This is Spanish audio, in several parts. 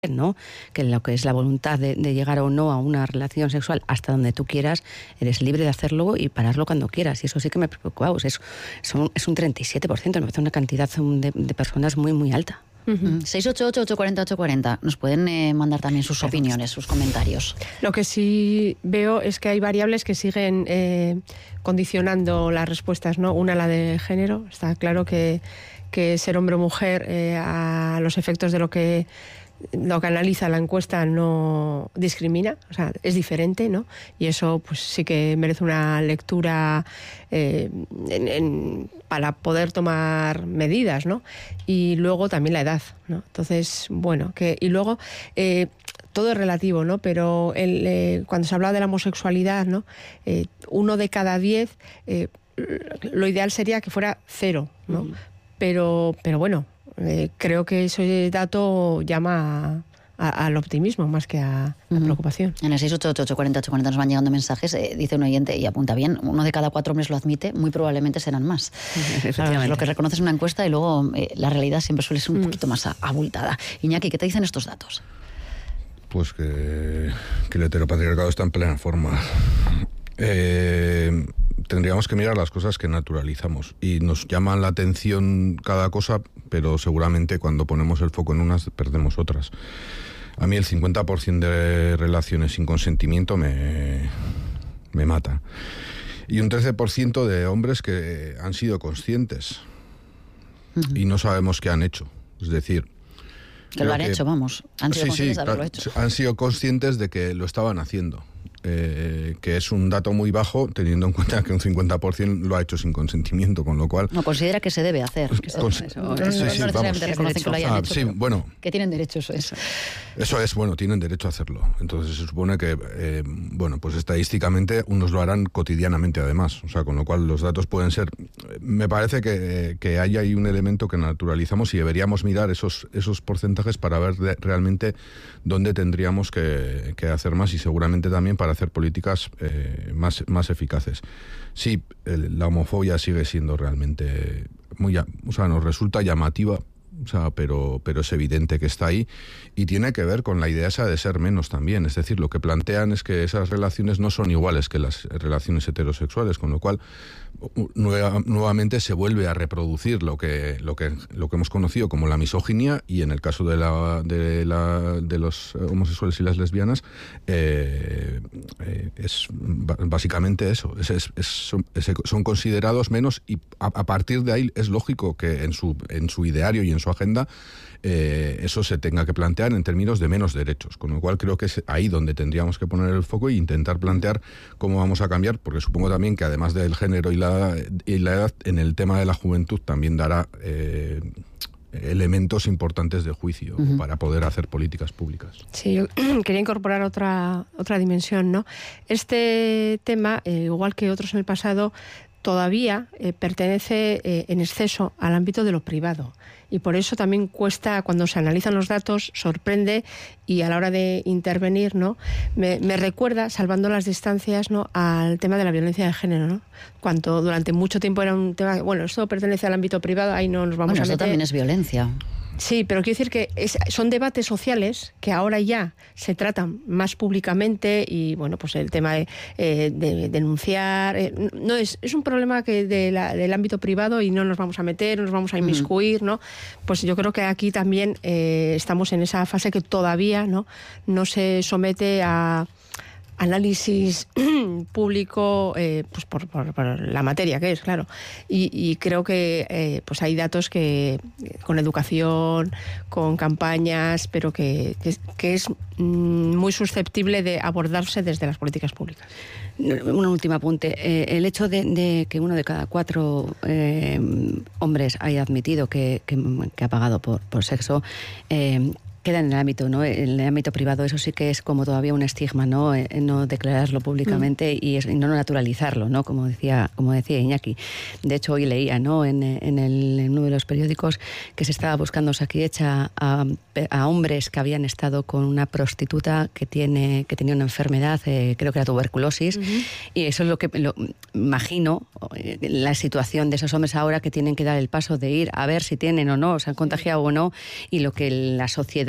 ¿no? Que lo que es la voluntad de llegar o no a una relación sexual hasta donde tú quieras, eres libre de hacerlo y pararlo cuando quieras. Y eso sí que me preocupa. Es un 37%, me parece una cantidad de personas muy, muy alta. 688-840-840. Nos pueden mandar también sus opiniones, sus comentarios. Lo que sí veo es que hay variables que siguen condicionando las respuestas, ¿no? Una, la de género. Está claro que ser hombre o mujer a los efectos de lo que analiza la encuesta no discrimina, o sea, es diferente, ¿no? Y eso pues sí que merece una lectura para poder tomar medidas, ¿no? Y luego también la edad, ¿no? Entonces, bueno, y luego todo es relativo, ¿no? Pero cuando se habla de la homosexualidad, ¿no? 1 de cada 10, lo ideal sería que fuera 0, ¿no? Pero bueno, creo que ese dato llama al optimismo más que a la preocupación. En el 688-840-840 nos van llegando mensajes. Dice un oyente, y apunta bien, 1 de cada 4 hombres lo admite, muy probablemente serán más. Claro, lo que reconoces en una encuesta y luego la realidad siempre suele ser un poquito más abultada. Iñaki, ¿qué te dicen estos datos? Pues que el heteropatriarcado está en plena forma. Tendríamos que mirar las cosas que naturalizamos y nos llaman la atención cada cosa, pero seguramente cuando ponemos el foco en unas perdemos otras. A mí el 50% de relaciones sin consentimiento me mata. Y un 13% de hombres que han sido conscientes y no sabemos qué han hecho. Es decir, que lo han hecho, vamos. Han sido conscientes de haberlo hecho. Han sido conscientes de que lo estaban haciendo. Que es un dato muy bajo, teniendo en cuenta que un 50% lo ha hecho sin consentimiento, con lo cual... No, considera que se debe hacer. Bueno, que tienen derechos. Eso es, bueno, tienen derecho a hacerlo. Entonces se supone que, pues estadísticamente unos lo harán cotidianamente además. O sea, con lo cual los datos pueden ser... Me parece que hay ahí un elemento que naturalizamos y deberíamos mirar esos porcentajes para ver realmente dónde tendríamos que hacer más y seguramente también para hacer políticas más eficaces. Sí, la homofobia sigue siendo realmente nos resulta llamativa, pero es evidente que está ahí y tiene que ver con la idea esa de ser menos también. Es decir, lo que plantean es que esas relaciones no son iguales que las relaciones heterosexuales, con lo cual nuevamente se vuelve a reproducir lo que hemos conocido como la misoginia, y en el caso de los homosexuales y las lesbianas es básicamente eso, son considerados menos, y a partir de ahí es lógico que en su ideario y en su agenda eso se tenga que plantear en términos de menos derechos, con lo cual creo que es ahí donde tendríamos que poner el foco e intentar plantear cómo vamos a cambiar, porque supongo también que además del género y la edad, en el tema de la juventud también dará elementos importantes de juicio para poder hacer políticas públicas. Sí, yo quería incorporar otra dimensión, ¿no? Este tema, igual que otros en el pasado, todavía pertenece en exceso al ámbito de lo privado. Y por eso también cuesta, cuando se analizan los datos, sorprende, y a la hora de intervenir, ¿no? Me recuerda, salvando las distancias, ¿no?, al tema de la violencia de género, ¿no? Cuando durante mucho tiempo era un tema, bueno, esto pertenece al ámbito privado, ahí no nos vamos a meter. Esto también es violencia. Sí, pero quiero decir que son debates sociales que ahora ya se tratan más públicamente, y bueno, pues el tema de denunciar no es un problema que del ámbito privado, y no nos vamos a meter, no nos vamos a inmiscuir, ¿no? Pues yo creo que aquí también estamos en esa fase que todavía no se somete a análisis público, pues por la materia que es, claro. Y creo que pues hay datos que con educación, con campañas, pero que es muy susceptible de abordarse desde las políticas públicas. Un último apunte. El hecho de que 1 de cada 4 hombres haya admitido que ha pagado por sexo, queda en el ámbito, ¿no? En el ámbito privado. Eso sí que es como todavía un estigma, ¿no? No declararlo públicamente y no naturalizarlo, ¿no? Como decía Iñaki. De hecho, hoy leía, ¿no?, en uno de los periódicos que se estaba buscando Osakidetza a hombres que habían estado con una prostituta que tenía una enfermedad, creo que era tuberculosis, y eso es lo que imagino, la situación de esos hombres ahora que tienen que dar el paso de ir a ver si tienen o no, se han contagiado o no, y lo que la sociedad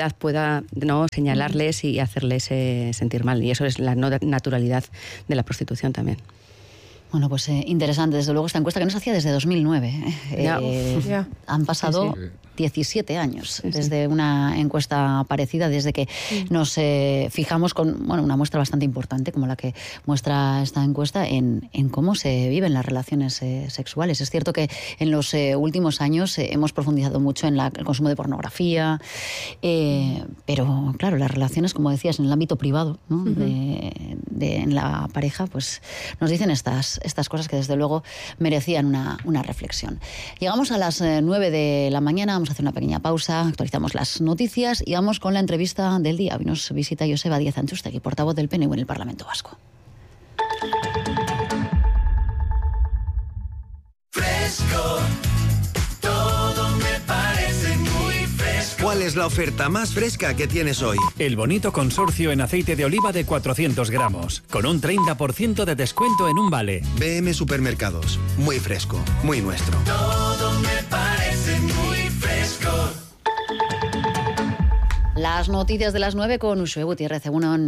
autoridad pueda no señalarles y hacerles sentir mal. Y eso es la no naturalidad de la prostitución también. Bueno, pues interesante, desde luego, esta encuesta que nos hacía desde 2009. Han pasado 17 años desde una encuesta parecida, desde que nos fijamos con una muestra bastante importante, como la que muestra esta encuesta, en cómo se viven las relaciones sexuales. Es cierto que en los últimos años hemos profundizado mucho en el consumo de pornografía, pero claro, las relaciones, como decías, en el ámbito privado, ¿no? En la pareja, pues nos dicen estas cosas que desde luego merecían una reflexión. Llegamos a las 9 de la mañana, vamos a hacer una pequeña pausa, actualizamos las noticias y vamos con la entrevista del día. Hoy nos visita Joseba Díaz Antxustegi, portavoz del PNV en el Parlamento Vasco. Fresco, todo me parece muy fresco. ¿Cuál es la oferta más fresca que tienes hoy? El bonito consorcio en aceite de oliva de 400 gramos, con un 30% de descuento en un vale. BM Supermercados, muy fresco, muy nuestro. Todo me parece muy fresco. Las noticias de las 9 con Uxue Gutiérrez.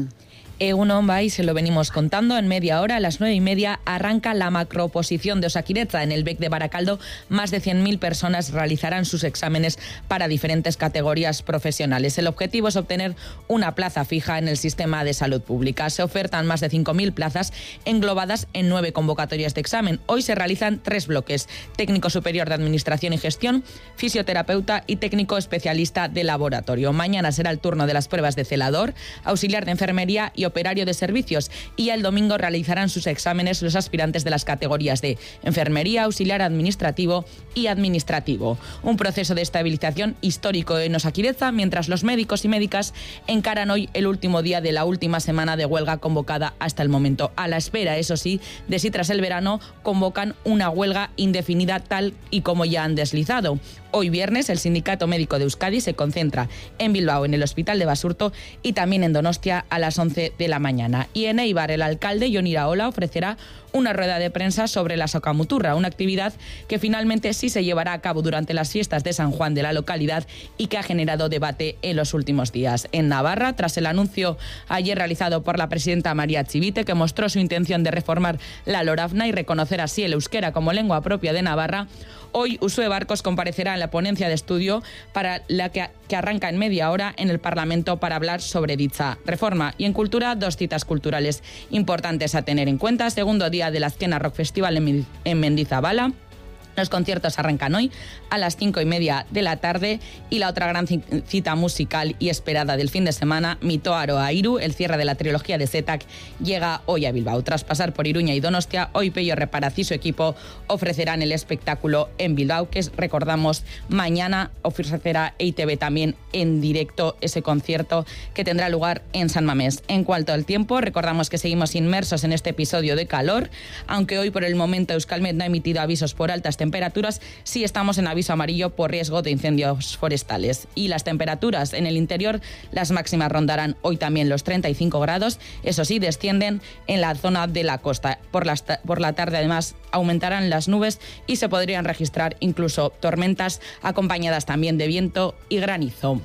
Egunon bai, se lo venimos contando. En media hora, a las 9:30, arranca la macrooposición de Osakidetza. En el BEC de Baracaldo, más de 100.000 personas realizarán sus exámenes para diferentes categorías profesionales. El objetivo es obtener una plaza fija en el sistema de salud pública. Se ofertan más de 5.000 plazas englobadas en 9 convocatorias de examen. Hoy se realizan 3 bloques: técnico superior de administración y gestión, fisioterapeuta y técnico especialista de laboratorio. Mañana será el turno de las pruebas de celador, auxiliar de enfermería y operario de servicios, y el domingo realizarán sus exámenes los aspirantes de las categorías de enfermería, auxiliar administrativo y administrativo. Un proceso de estabilización histórico en Osakidetza, mientras los médicos y médicas encaran hoy el último día de la última semana de huelga convocada hasta el momento, a la espera, eso sí, de si tras el verano convocan una huelga indefinida tal y como ya han deslizado. Hoy viernes el Sindicato Médico de Euskadi se concentra en Bilbao, en el Hospital de Basurto, y también en Donostia a las 11 de la mañana. Y en Eibar, el alcalde Jon Iraola ofrecerá una rueda de prensa sobre la socamuturra, una actividad que finalmente sí se llevará a cabo durante las fiestas de San Juan de la localidad y que ha generado debate en los últimos días. En Navarra, tras el anuncio ayer realizado por la presidenta María Chivite, que mostró su intención de reformar la Loravna y reconocer así el euskera como lengua propia de Navarra, hoy Uxue Barkos comparecerá en la ponencia de estudio para la que arranca en media hora en el Parlamento para hablar sobre dicha reforma. Y en cultura, 2 citas culturales importantes a tener en cuenta. Segundo día de la Azkena Rock Festival en Mendizabala. Los conciertos arrancan hoy a las 5:30 de la tarde, y la otra gran cita musical y esperada del fin de semana, Mito Aroa Iru, el cierre de la trilogía de Zetak, llega hoy a Bilbao. Tras pasar por Iruña y Donostia, hoy Pello Reparaz y su equipo ofrecerán el espectáculo en Bilbao, que recordamos, mañana ofrecerá EITV también en directo ese concierto que tendrá lugar en San Mamés. En cuanto al tiempo, recordamos que seguimos inmersos en este episodio de calor, aunque hoy por el momento Euskalmet no ha emitido avisos por altas temperaturas, sí estamos en aviso amarillo por riesgo de incendios forestales. Y las temperaturas en el interior, las máximas rondarán hoy también los 35 grados, eso sí, descienden en la zona de la costa. Por la tarde, además, aumentarán las nubes y se podrían registrar incluso tormentas acompañadas también de viento y granizo.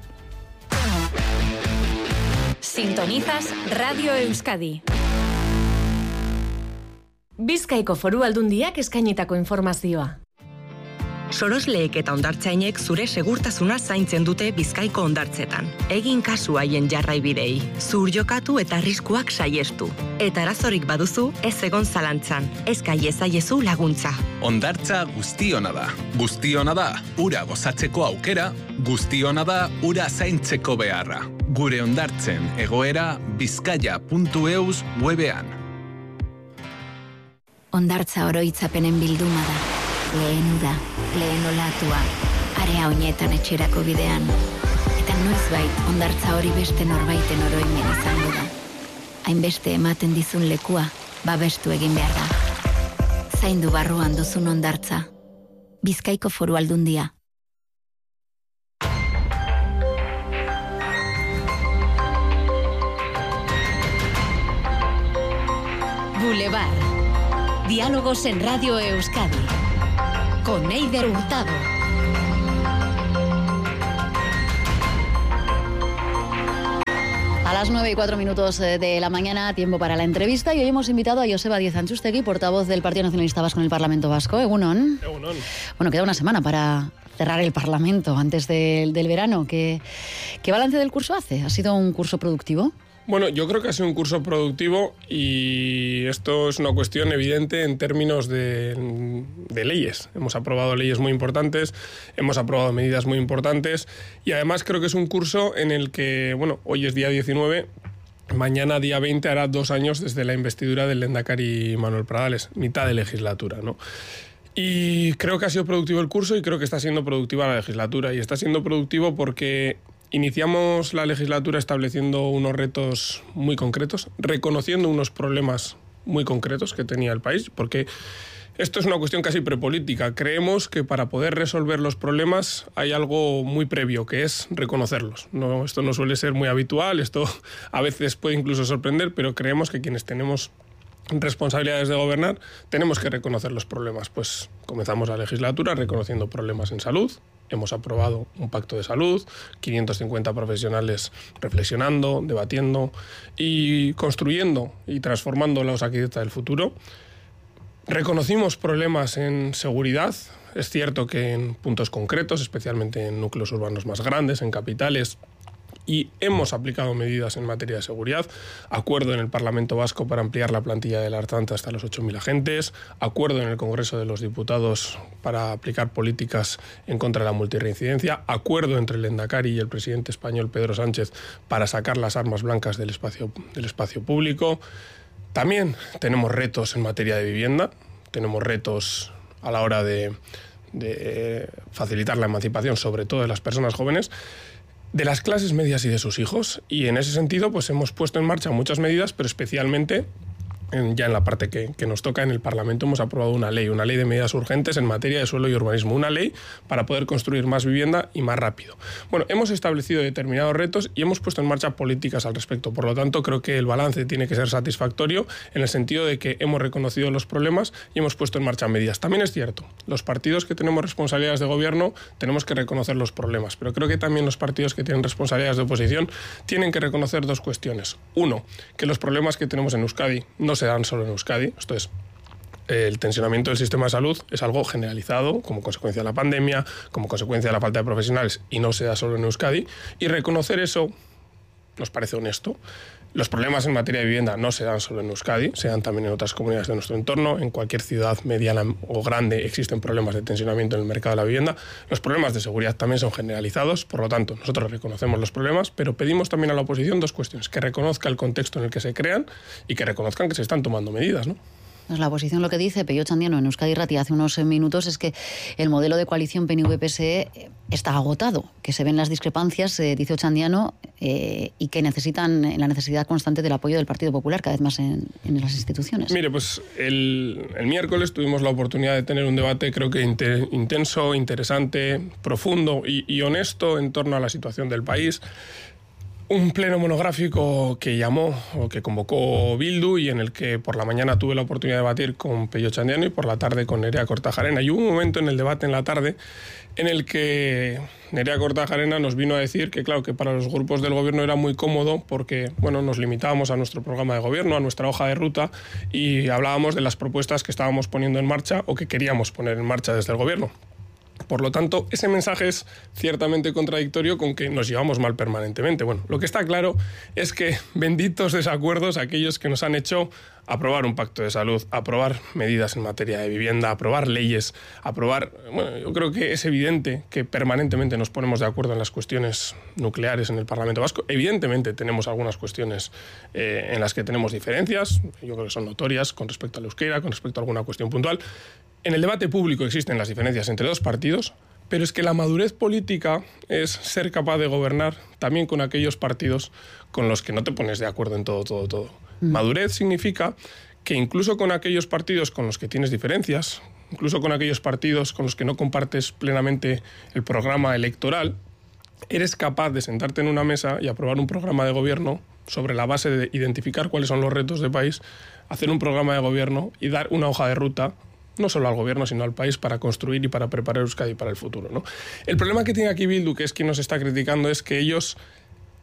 Sintonizas Radio Euskadi. Bizkaiko Foru Aldundiak eskainitako informazioa. Sorosleek eta hondartzainek zure segurtasuna zaintzen dute Bizkaiko hondartzetan. Egin kasu haien jarraibidei, zur jokatu eta arriskuak saiestu. Eta arazorik baduzu, ez egon zalantzan, eska iezaiezu laguntza. Hondartza guztiona da. Guztiona da, ura gozatzeko aukera, guztiona da, ura zaintzeko beharra. Gure hondartzen egoera bizkaia.eus webean. Hondartza oroitzapenen bilduma da. Lehen uda, lehen olatua, area oinetan etxerako bidean. Eta noizbait, hondartza hori beste norbaiten oroimen izango da. Hainbeste ematen dizun lekua, babestu egin behar da. Zaindu barruan duzun hondartza. Bizkaiko Foru Aldundia. Boulevard. Diálogos en Radio Euskadi. Con Eider Hurtado. A las 9:04 de la mañana, tiempo para la entrevista, y hoy hemos invitado a Joseba Díez Antxustegui, portavoz del Partido Nacionalista Vasco en el Parlamento Vasco. Egunon. Egunon. Bueno, queda una semana para cerrar el Parlamento antes del verano. ¿Qué balance del curso hace? ¿Ha sido un curso productivo? Bueno, yo creo que ha sido un curso productivo y esto es una cuestión evidente en términos de leyes. Hemos aprobado leyes muy importantes, hemos aprobado medidas muy importantes y además creo que es un curso en el que, bueno, hoy es día 19, mañana día 20 hará 2 años desde la investidura del lehendakari Manuel Pradales, mitad de legislatura, ¿no? Y creo que ha sido productivo el curso y creo que está siendo productiva la legislatura y está siendo productivo porque iniciamos la legislatura estableciendo unos retos muy concretos, reconociendo unos problemas muy concretos que tenía el país, porque esto es una cuestión casi prepolítica. Creemos que para poder resolver los problemas hay algo muy previo, que es reconocerlos. No, esto no suele ser muy habitual, esto a veces puede incluso sorprender, pero creemos que quienes tenemos responsabilidades de gobernar tenemos que reconocer los problemas. Pues comenzamos la legislatura reconociendo problemas en salud. Hemos aprobado un pacto de salud, 550 profesionales reflexionando, debatiendo y construyendo y transformando la Osakidetza del futuro. Reconocimos problemas en seguridad. Es cierto que en puntos concretos, especialmente en núcleos urbanos más grandes, en capitales, y hemos aplicado medidas en materia de seguridad. Acuerdo en el Parlamento Vasco para ampliar la plantilla de la Ertzaintza hasta los 8.000 agentes. Acuerdo en el Congreso de los Diputados para aplicar políticas en contra de la multirreincidencia. Acuerdo entre el lehendakari y el presidente español Pedro Sánchez para sacar las armas blancas del espacio público. También tenemos retos en materia de vivienda. Tenemos retos a la hora de facilitar la emancipación, sobre todo de las personas jóvenes, de las clases medias y de sus hijos, y en ese sentido pues hemos puesto en marcha muchas medidas, pero especialmente ya en la parte que nos toca en el Parlamento hemos aprobado una ley de medidas urgentes en materia de suelo y urbanismo, una ley para poder construir más vivienda y más rápido. Bueno, hemos establecido determinados retos y hemos puesto en marcha políticas al respecto. Por lo tanto, creo que el balance tiene que ser satisfactorio en el sentido de que hemos reconocido los problemas y hemos puesto en marcha medidas. También es cierto, los partidos que tenemos responsabilidades de gobierno tenemos que reconocer los problemas, pero creo que también los partidos que tienen responsabilidades de oposición tienen que reconocer 2 cuestiones. Uno, que los problemas que tenemos en Euskadi no se dan solo en Euskadi. Esto es, el tensionamiento del sistema de salud es algo generalizado como consecuencia de la pandemia, como consecuencia de la falta de profesionales, y no se da solo en Euskadi. Y reconocer eso nos parece honesto. Los problemas en materia de vivienda no se dan solo en Euskadi, se dan también en otras comunidades de nuestro entorno. En cualquier ciudad mediana o grande existen problemas de tensionamiento en el mercado de la vivienda. Los problemas de seguridad también son generalizados, por lo tanto, nosotros reconocemos los problemas, pero pedimos también a la oposición 2 cuestiones: que reconozca el contexto en el que se crean y que reconozcan que se están tomando medidas, ¿no? Pues la oposición lo que dice Pello Otxandiano en Euskadi Irratia hace unos minutos es que el modelo de coalición PNV-PSE está agotado, que se ven las discrepancias, dice Otxandiano, y que necesitan la necesidad constante del apoyo del Partido Popular cada vez más en las instituciones. Mire, pues el miércoles tuvimos la oportunidad de tener un debate, creo que intenso, interesante, profundo y honesto en torno a la situación del país. Un pleno monográfico que convocó Bildu y en el que por la mañana tuve la oportunidad de debatir con Pello Otxandiano y por la tarde con Nerea Kortajarena. Y hubo un momento en el debate en la tarde en el que Nerea Kortajarena nos vino a decir que, claro, que para los grupos del gobierno era muy cómodo porque, bueno, nos limitábamos a nuestro programa de gobierno, a nuestra hoja de ruta, y hablábamos de las propuestas que estábamos poniendo en marcha o que queríamos poner en marcha desde el gobierno. Por lo tanto, ese mensaje es ciertamente contradictorio con que nos llevamos mal permanentemente. Bueno, lo que está claro es que benditos desacuerdos aquellos que nos han hecho aprobar un pacto de salud, aprobar medidas en materia de vivienda, aprobar leyes, Bueno, yo creo que es evidente que permanentemente nos ponemos de acuerdo en las cuestiones nucleares en el Parlamento Vasco. Evidentemente tenemos algunas cuestiones en las que tenemos diferencias, yo creo que son notorias con respecto al euskera, con respecto a alguna cuestión puntual. En el debate público existen las diferencias entre 2 partidos, pero es que la madurez política es ser capaz de gobernar también con aquellos partidos con los que no te pones de acuerdo en todo. Madurez significa que incluso con aquellos partidos con los que tienes diferencias, incluso con aquellos partidos con los que no compartes plenamente el programa electoral, eres capaz de sentarte en una mesa y aprobar un programa de gobierno sobre la base de identificar cuáles son los retos de país, hacer un programa de gobierno y dar una hoja de ruta no solo al gobierno, sino al país para construir y para preparar Euskadi para el futuro, ¿no? El problema que tiene aquí Bildu, que es quien nos está criticando, es que ellos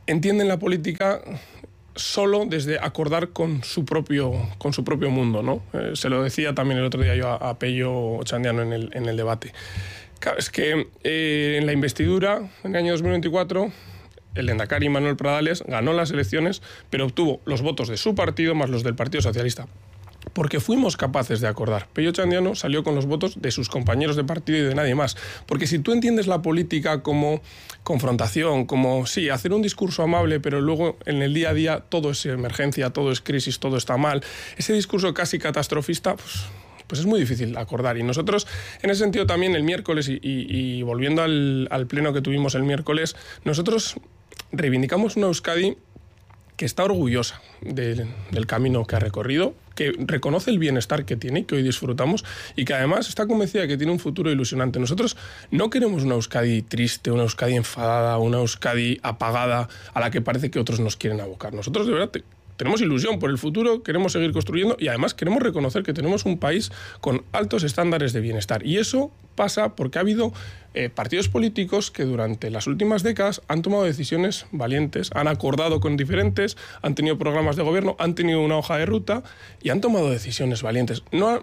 entienden la política solo desde acordar con su propio mundo, ¿no? Se lo decía también el otro día yo a Pello Ochandiano en el debate. Claro, es que en la investidura, en el año 2024, el lehendakari Manuel Pradales ganó las elecciones, pero obtuvo los votos de su partido más los del Partido Socialista, porque fuimos capaces de acordar. Pello Ochandiano salió con los votos de sus compañeros de partido y de nadie más. Porque si tú entiendes la política como confrontación, como, sí, hacer un discurso amable, pero luego en el día a día todo es emergencia, todo es crisis, todo está mal, ese discurso casi catastrofista, pues es muy difícil acordar. Y nosotros, en ese sentido también el miércoles, y volviendo al pleno que tuvimos el miércoles, nosotros reivindicamos una Euskadi que está orgullosa del camino que ha recorrido, que reconoce el bienestar que tiene y que hoy disfrutamos, y que además está convencida de que tiene un futuro ilusionante. Nosotros no queremos una Euskadi triste, una Euskadi enfadada, una Euskadi apagada a la que parece que otros nos quieren abocar. Nosotros de verdad tenemos ilusión por el futuro, queremos seguir construyendo y además queremos reconocer que tenemos un país con altos estándares de bienestar. Y eso pasa porque ha habido partidos políticos que durante las últimas décadas han tomado decisiones valientes, han acordado con diferentes, han tenido programas de gobierno, han tenido una hoja de ruta y han tomado decisiones valientes.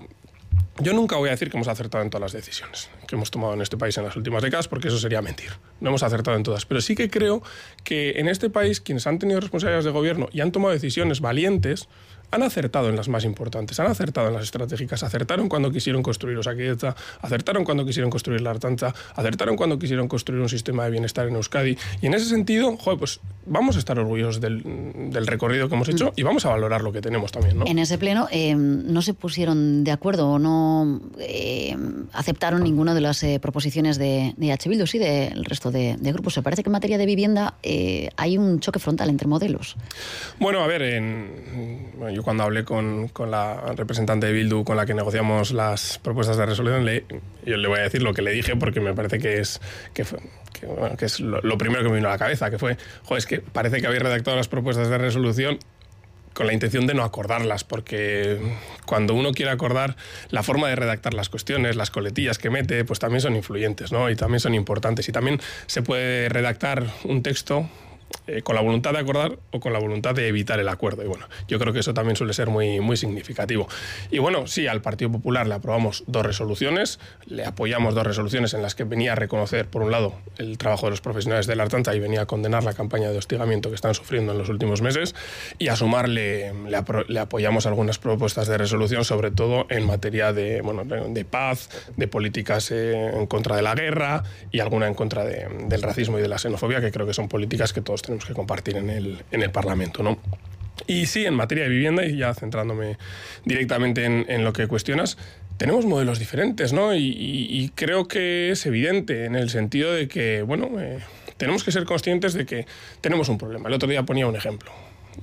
Yo nunca voy a decir que hemos acertado en todas las decisiones que hemos tomado en este país en las últimas décadas, porque eso sería mentir. No hemos acertado en todas. Pero sí que creo que en este país quienes han tenido responsabilidades de gobierno y han tomado decisiones valientes han acertado en las más importantes, han acertado en las estratégicas, acertaron cuando quisieron construir Osakidetza, acertaron cuando quisieron construir la Ertzaintza, acertaron cuando quisieron construir un sistema de bienestar en Euskadi. Y en ese sentido, pues vamos a estar orgullosos del recorrido que hemos hecho y vamos a valorar lo que tenemos también, ¿no? En ese pleno no se pusieron de acuerdo o no aceptaron ninguna de las proposiciones de EH Bildu, sí, del resto de grupos. Se parece que en materia de vivienda hay un choque frontal entre modelos. Bueno, a ver, yo cuando hablé con la representante de Bildu con la que negociamos las propuestas de resolución, yo le voy a decir lo que le dije porque me parece que es lo primero que me vino a la cabeza, que fue, es que parece que habéis redactado las propuestas de resolución con la intención de no acordarlas, porque cuando uno quiere acordar, la forma de redactar las cuestiones, las coletillas que mete, pues también son influyentes, ¿no? Y también son importantes. Y también se puede redactar un texto con la voluntad de acordar o con la voluntad de evitar el acuerdo. Y bueno, yo creo que eso también suele ser muy, muy significativo. Y bueno, sí, al Partido Popular le aprobamos 2 resoluciones, le apoyamos 2 resoluciones en las que venía a reconocer, por un lado, el trabajo de los profesionales de la Ertzaintza y venía a condenar la campaña de hostigamiento que están sufriendo en los últimos meses, y a sumarle le apoyamos algunas propuestas de resolución, sobre todo en materia de paz, de políticas en contra de la guerra y alguna en contra del racismo y de la xenofobia, que creo que son políticas que todos tenemos que compartir en el Parlamento, ¿no? Y sí, en materia de vivienda, y ya centrándome directamente en lo que cuestionas, tenemos modelos diferentes, ¿no? Y creo que es evidente en el sentido de que, tenemos que ser conscientes de que tenemos un problema. El otro día ponía un ejemplo.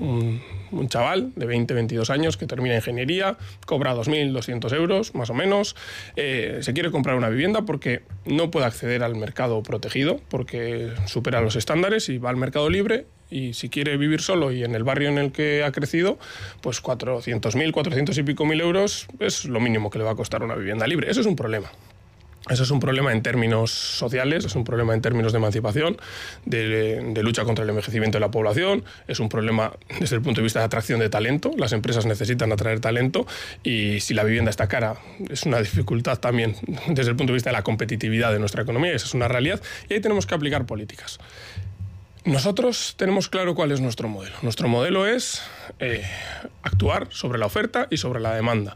Un chaval de 20, 22 años que termina ingeniería, cobra 2.200 euros, más o menos, se quiere comprar una vivienda porque no puede acceder al mercado protegido, porque supera los estándares y va al mercado libre, y si quiere vivir solo y en el barrio en el que ha crecido, pues 400.000, 400 y pico mil euros es lo mínimo que le va a costar una vivienda libre. Eso es un problema. Eso es un problema en términos sociales, es un problema en términos de emancipación, de lucha contra el envejecimiento de la población, es un problema desde el punto de vista de atracción de talento. Las empresas necesitan atraer talento y si la vivienda está cara es una dificultad también desde el punto de vista de la competitividad de nuestra economía. Esa es una realidad y ahí tenemos que aplicar políticas. Nosotros tenemos claro cuál es nuestro modelo. Nuestro modelo es actuar sobre la oferta y sobre la demanda.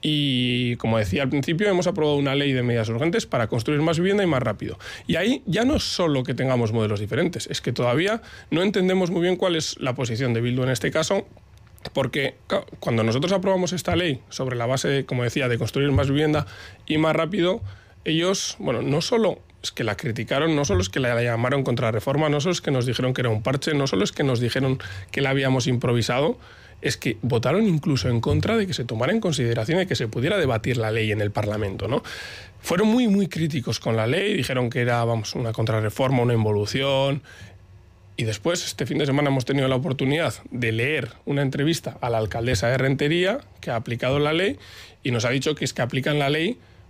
Y como decía al principio, hemos aprobado una ley de medidas urgentes para construir más vivienda y más rápido. Y ahí ya no es solo que tengamos modelos diferentes, es que todavía no entendemos muy bien cuál es la posición de Bildu en este caso, porque cuando nosotros aprobamos esta ley sobre la base, como decía, de construir más vivienda y más rápido, ellos, no solo es que la criticaron, no solo es que la llamaron contrarreforma, no solo es que nos dijeron que era un parche, no solo es que nos dijeron que la habíamos improvisado, es que votaron incluso en contra de que se tomara en consideración y que se pudiera debatir la ley en el Parlamento, ¿no? Fueron muy, muy críticos con la ley, dijeron que era, una contrarreforma, una involución. Y después, este fin de semana hemos tenido la oportunidad de leer una entrevista a la alcaldesa de Rentería, que ha aplicado la ley, y nos ha dicho que es que aplican la ley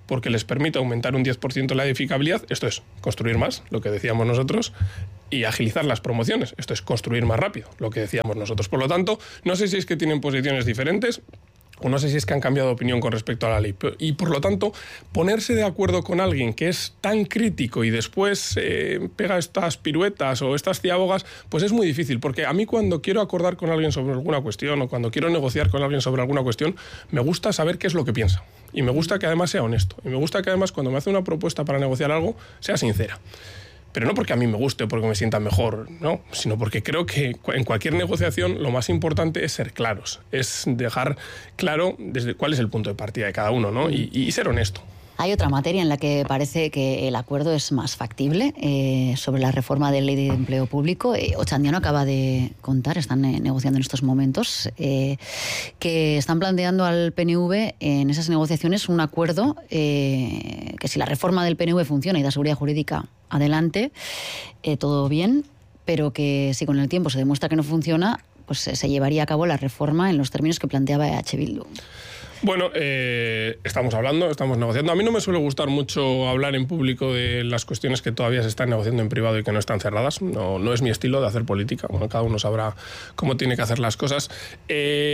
porque les permite aumentar un 10% la edificabilidad, esto es construir más, lo que decíamos nosotros, y agilizar las promociones, esto es construir más rápido, lo que decíamos nosotros. Por lo tanto, no sé si es que tienen posiciones diferentes, o no sé si es que han cambiado de opinión con respecto a la ley. Y por lo tanto, ponerse de acuerdo con alguien que es tan crítico y después pega estas piruetas o estas ciábogas, pues es muy difícil. Porque a mí cuando quiero acordar con alguien sobre alguna cuestión o cuando quiero negociar con alguien sobre alguna cuestión, me gusta saber qué es lo que piensa. Y me gusta que además sea honesto. Y me gusta que además cuando me hace una propuesta para negociar algo, sea sincera. Pero no porque a mí me guste o porque me sienta mejor, no, sino porque creo que en cualquier negociación lo más importante es ser claros, es dejar claro desde cuál es el punto de partida de cada uno, ¿no? Y ser honesto. Hay otra materia en la que parece que el acuerdo es más factible, sobre la reforma de la Ley de Empleo Público. Ochandiano acaba de contar, están negociando en estos momentos, que están planteando al PNV en esas negociaciones un acuerdo que si la reforma del PNV funciona y da seguridad jurídica, adelante, todo bien, pero que si con el tiempo se demuestra que no funciona, pues se llevaría a cabo la reforma en los términos que planteaba EH Bildu. Bueno, estamos negociando. A mí no me suele gustar mucho hablar en público de las cuestiones que todavía se están negociando en privado y que no están cerradas. No es mi estilo de hacer política. Bueno, cada uno sabrá cómo tiene que hacer las cosas. Lo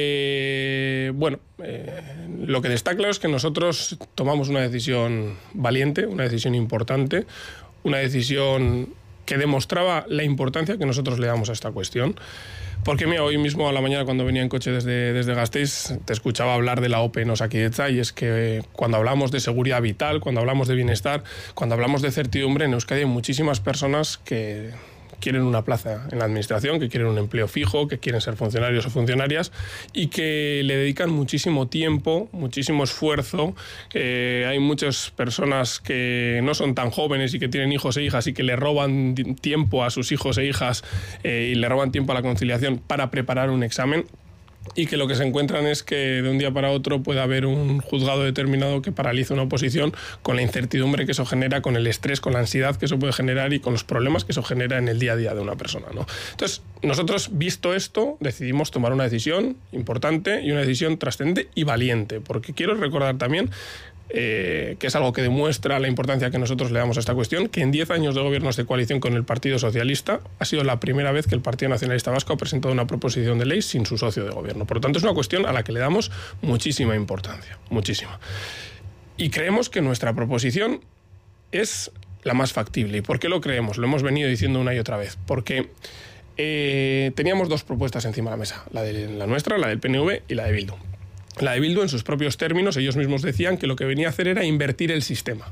que está claro es que nosotros tomamos una decisión valiente, una decisión importante, una decisión que demostraba la importancia que nosotros le damos a esta cuestión. Porque mira, hoy mismo a la mañana cuando venía en coche desde Gasteiz te escuchaba hablar de la OPE en Osakidetza, y es que cuando hablamos de seguridad vital, cuando hablamos de bienestar, cuando hablamos de certidumbre, en Euskadi hay muchísimas personas que quieren una plaza en la administración, que quieren un empleo fijo, que quieren ser funcionarios o funcionarias y que le dedican muchísimo tiempo, muchísimo esfuerzo. Hay muchas personas que no son tan jóvenes y que tienen hijos e hijas y que le roban tiempo a sus hijos e hijas y le roban tiempo a la conciliación para preparar un examen. Y que lo que se encuentran es que de un día para otro puede haber un juzgado determinado que paralice una oposición, con la incertidumbre que eso genera, con el estrés, con la ansiedad que eso puede generar y con los problemas que eso genera en el día a día de una persona, ¿no? Entonces, nosotros, visto esto, decidimos tomar una decisión importante y una decisión trascendente y valiente, porque quiero recordar también que es algo que demuestra la importancia que nosotros le damos a esta cuestión, que en 10 años de gobiernos de coalición con el Partido Socialista ha sido la primera vez que el Partido Nacionalista Vasco ha presentado una proposición de ley sin su socio de gobierno. Por lo tanto, es una cuestión a la que le damos muchísima importancia, muchísima. Y creemos que nuestra proposición es la más factible. ¿Y por qué lo creemos? Lo hemos venido diciendo una y otra vez. Porque teníamos dos propuestas encima de la mesa, la nuestra, la del PNV y la de Bildu. La de Bildu, en sus propios términos, ellos mismos decían que lo que venía a hacer era invertir el sistema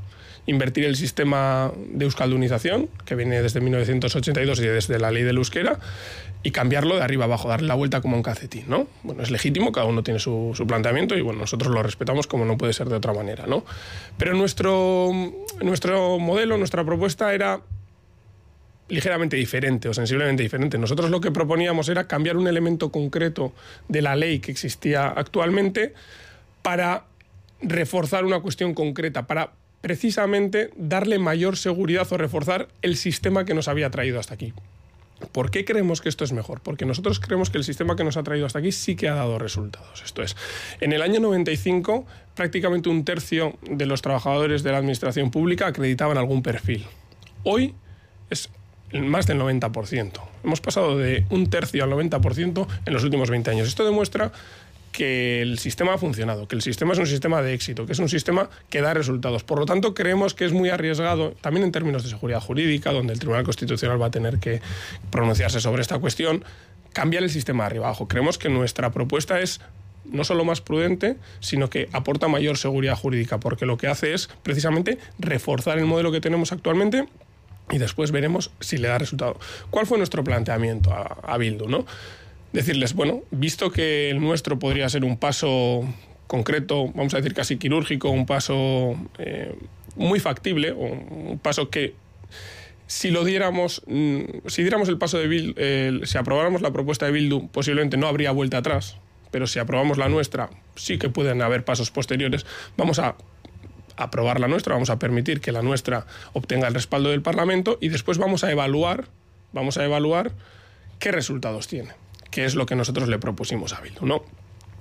de euskaldunización, que viene desde 1982 y desde la ley del euskera, y cambiarlo de arriba abajo, darle la vuelta como un calcetín, ¿no? Bueno, es legítimo, cada uno tiene su planteamiento y bueno, nosotros lo respetamos como no puede ser de otra manera, ¿no? Pero nuestro modelo, nuestra propuesta era ligeramente diferente o sensiblemente diferente. Nosotros lo que proponíamos era cambiar un elemento concreto de la ley que existía actualmente para reforzar una cuestión concreta, para precisamente darle mayor seguridad o reforzar el sistema que nos había traído hasta aquí. ¿Por qué creemos que esto es mejor? Porque nosotros creemos que el sistema que nos ha traído hasta aquí sí que ha dado resultados. Esto es, en el año 95 prácticamente un tercio de los trabajadores de la administración pública acreditaban algún perfil. Hoy es más del 90%. Hemos pasado de un tercio al 90% en los últimos 20 años. Esto demuestra que el sistema ha funcionado, que el sistema es un sistema de éxito, que es un sistema que da resultados. Por lo tanto, creemos que es muy arriesgado, también en términos de seguridad jurídica, donde el Tribunal Constitucional va a tener que pronunciarse sobre esta cuestión, cambiar el sistema de arriba abajo. Creemos que nuestra propuesta es no solo más prudente, sino que aporta mayor seguridad jurídica, porque lo que hace es precisamente reforzar el modelo que tenemos actualmente y después veremos si le da resultado. ¿Cuál fue nuestro planteamiento a Bildu, no? Decirles, bueno, visto que el nuestro podría ser un paso concreto, vamos a decir casi quirúrgico, un paso muy factible, o un paso que si diéramos el paso de Bildu, si aprobáramos la propuesta de Bildu, posiblemente no habría vuelta atrás, pero si aprobamos la nuestra, sí que pueden haber pasos posteriores. Vamos a aprobar la nuestra, vamos a permitir que la nuestra obtenga el respaldo del Parlamento y después vamos a evaluar qué resultados tiene, que es lo que nosotros le propusimos a Bildu, ¿no?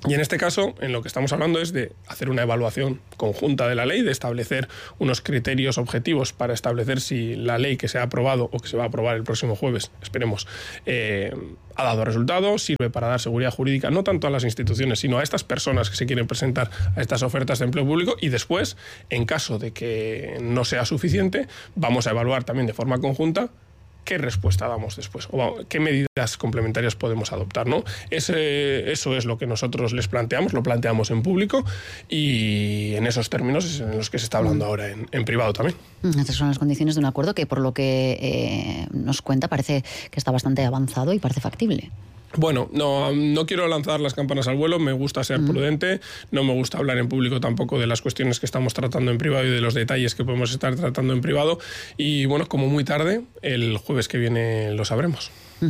Y en este caso, en lo que estamos hablando es de hacer una evaluación conjunta de la ley, de establecer unos criterios objetivos para establecer si la ley que se ha aprobado o que se va a aprobar el próximo jueves, esperemos, ha dado resultados, sirve para dar seguridad jurídica no tanto a las instituciones, sino a estas personas que se quieren presentar a estas ofertas de empleo público, y después, en caso de que no sea suficiente, vamos a evaluar también de forma conjunta qué respuesta damos después, o qué medidas complementarias podemos adoptar, ¿no? Eso es lo que nosotros les planteamos, lo planteamos en público, y en esos términos es en los que se está hablando ahora en privado también. Estas son las condiciones de un acuerdo que, por lo que nos cuenta, parece que está bastante avanzado y parece factible. Bueno, no quiero lanzar las campanas al vuelo, me gusta ser prudente, no me gusta hablar en público tampoco de las cuestiones que estamos tratando en privado y de los detalles que podemos estar tratando en privado, y bueno, como muy tarde, el jueves que viene lo sabremos.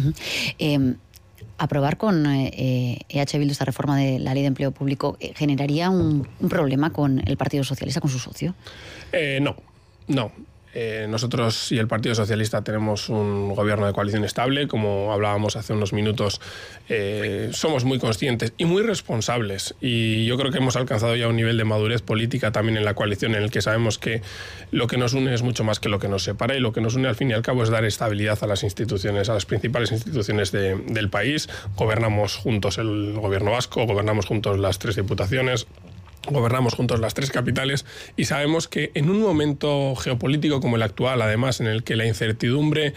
Aprobar con EH Bildu esta reforma de la ley de empleo público generaría un problema con el Partido Socialista, con su socio. No. Nosotros y el Partido Socialista tenemos un gobierno de coalición estable, como hablábamos hace unos minutos. Somos muy conscientes y muy responsables, y yo creo que hemos alcanzado ya un nivel de madurez política también en la coalición, en el que sabemos que lo que nos une es mucho más que lo que nos separa, y lo que nos une al fin y al cabo es dar estabilidad a las instituciones, a las principales instituciones del país. Gobernamos juntos el gobierno vasco, gobernamos juntos las 3 diputaciones, gobernamos juntos las 3 capitales, y sabemos que en un momento geopolítico como el actual, además, en el que la incertidumbre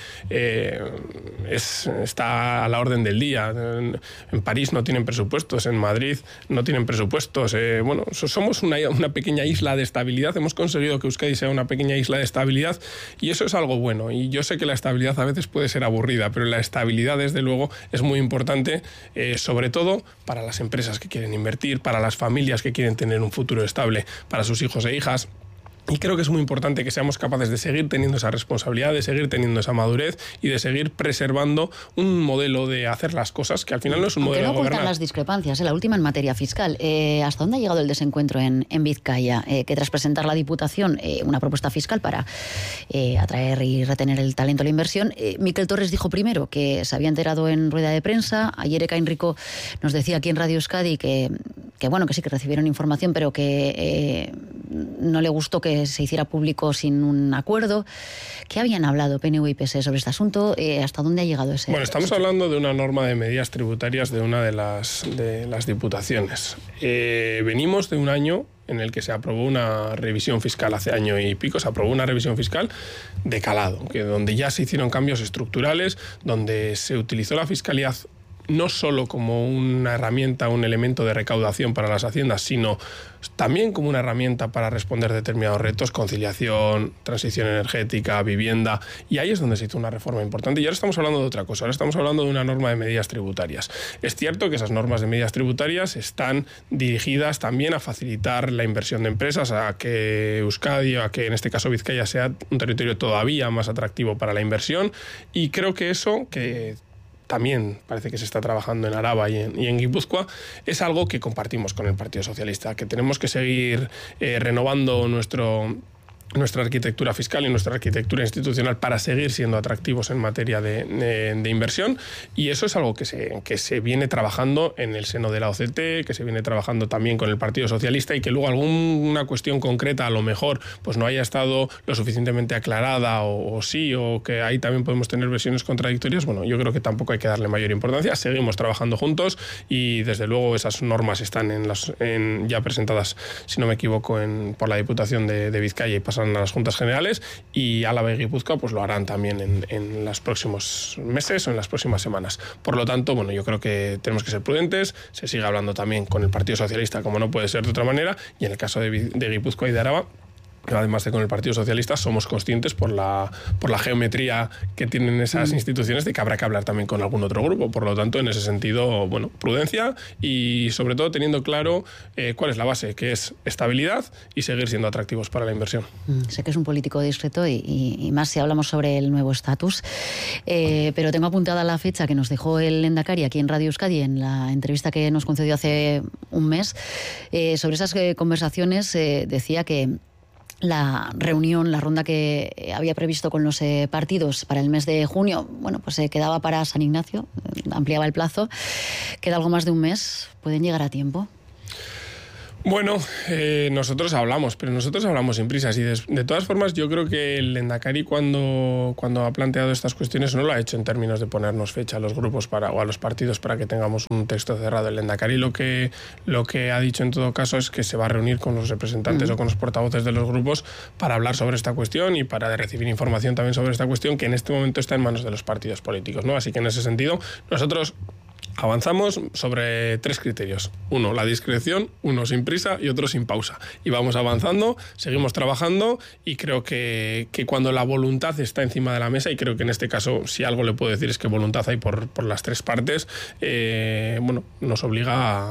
está a la orden del día. En París no tienen presupuestos, en Madrid no tienen presupuestos. Somos una pequeña isla de estabilidad. Hemos conseguido que Euskadi sea una pequeña isla de estabilidad, y eso es algo bueno. Y yo sé que la estabilidad a veces puede ser aburrida, pero la estabilidad, desde luego, es muy importante, sobre todo para las empresas que quieren invertir, para las familias que quieren tener un futuro estable para sus hijos e hijas. Y creo que es muy importante que seamos capaces de seguir teniendo esa responsabilidad, de seguir teniendo esa madurez y de seguir preservando un modelo de hacer las cosas que al final no es un modelo de gobernar. Aunque no ocultan las discrepancias, la última en materia fiscal. ¿Hasta dónde ha llegado el desencuentro en Vizcaya? Que tras presentar la Diputación una propuesta fiscal para atraer y retener el talento a la inversión, Miquel Torres dijo primero que se había enterado en rueda de prensa. Ayer Ekain Rico nos decía aquí en Radio Euskadi que sí que recibieron información, pero que no le gustó que se hiciera público sin un acuerdo. ¿Qué habían hablado PNV y PSE sobre este asunto? ¿Hasta dónde ha llegado ese? Bueno, estamos hablando de una norma de medidas tributarias de una de las diputaciones. Venimos de un año en el que se aprobó una revisión fiscal, hace año y pico, se aprobó una revisión fiscal de calado, donde ya se hicieron cambios estructurales, donde se utilizó la fiscalidad no solo como una herramienta, un elemento de recaudación para las haciendas, sino también como una herramienta para responder determinados retos, conciliación, transición energética, vivienda, y ahí es donde se hizo una reforma importante. Y ahora estamos hablando de otra cosa, ahora estamos hablando de una norma de medidas tributarias. Es cierto que esas normas de medidas tributarias están dirigidas también a facilitar la inversión de empresas, a que Euskadi, a que en este caso Vizcaya sea un territorio todavía más atractivo para la inversión, y creo que eso, que también parece que se está trabajando en Araba y en Guipúzcoa, es algo que compartimos con el Partido Socialista, que tenemos que seguir renovando nuestra arquitectura fiscal y nuestra arquitectura institucional para seguir siendo atractivos en materia de inversión, y eso es algo que se viene trabajando en el seno de la OCT, que se viene trabajando también con el Partido Socialista, y que luego alguna cuestión concreta a lo mejor pues no haya estado lo suficientemente aclarada o que ahí también podemos tener versiones contradictorias. Bueno, yo creo que tampoco hay que darle mayor importancia, seguimos trabajando juntos, y desde luego esas normas están ya presentadas, si no me equivoco, por la Diputación de Vizcaya, y pasarán a las Juntas Generales, y Álava y Guipúzcoa pues lo harán también en los próximos meses o en las próximas semanas. Por lo tanto, bueno, yo creo que tenemos que ser prudentes, se sigue hablando también con el Partido Socialista, como no puede ser de otra manera, y en el caso de Guipúzcoa y de Araba, además de con el Partido Socialista, somos conscientes por la geometría que tienen esas instituciones de que habrá que hablar también con algún otro grupo. Por lo tanto, en ese sentido, bueno, prudencia y sobre todo teniendo claro cuál es la base, que es estabilidad y seguir siendo atractivos para la inversión. Sé que es un político discreto y más si hablamos sobre el nuevo estatus, pero tengo apuntada la fecha que nos dejó el Lehendakari aquí en Radio Euskadi en la entrevista que nos concedió hace un mes. Sobre esas conversaciones decía que la reunión, la ronda que había previsto con los partidos para el mes de junio, bueno, pues se quedaba para San Ignacio, ampliaba el plazo. Queda algo más de un mes, ¿pueden llegar a tiempo? Bueno, nosotros hablamos, pero nosotros hablamos sin prisas y de todas formas yo creo que el Lehendakari cuando ha planteado estas cuestiones no lo ha hecho en términos de ponernos fecha a los grupos o a los partidos para que tengamos un texto cerrado. El Lehendakari lo que ha dicho en todo caso es que se va a reunir con los representantes o con los portavoces de los grupos para hablar sobre esta cuestión y para recibir información también sobre esta cuestión que en este momento está en manos de los partidos políticos, ¿no? Así que en ese sentido nosotros avanzamos sobre 3 criterios. 1, la discreción, 1 sin prisa y otro sin pausa. Y vamos avanzando, seguimos trabajando y creo que cuando la voluntad está encima de la mesa, y creo que en este caso si algo le puedo decir es que voluntad hay por las 3 partes, bueno, nos obliga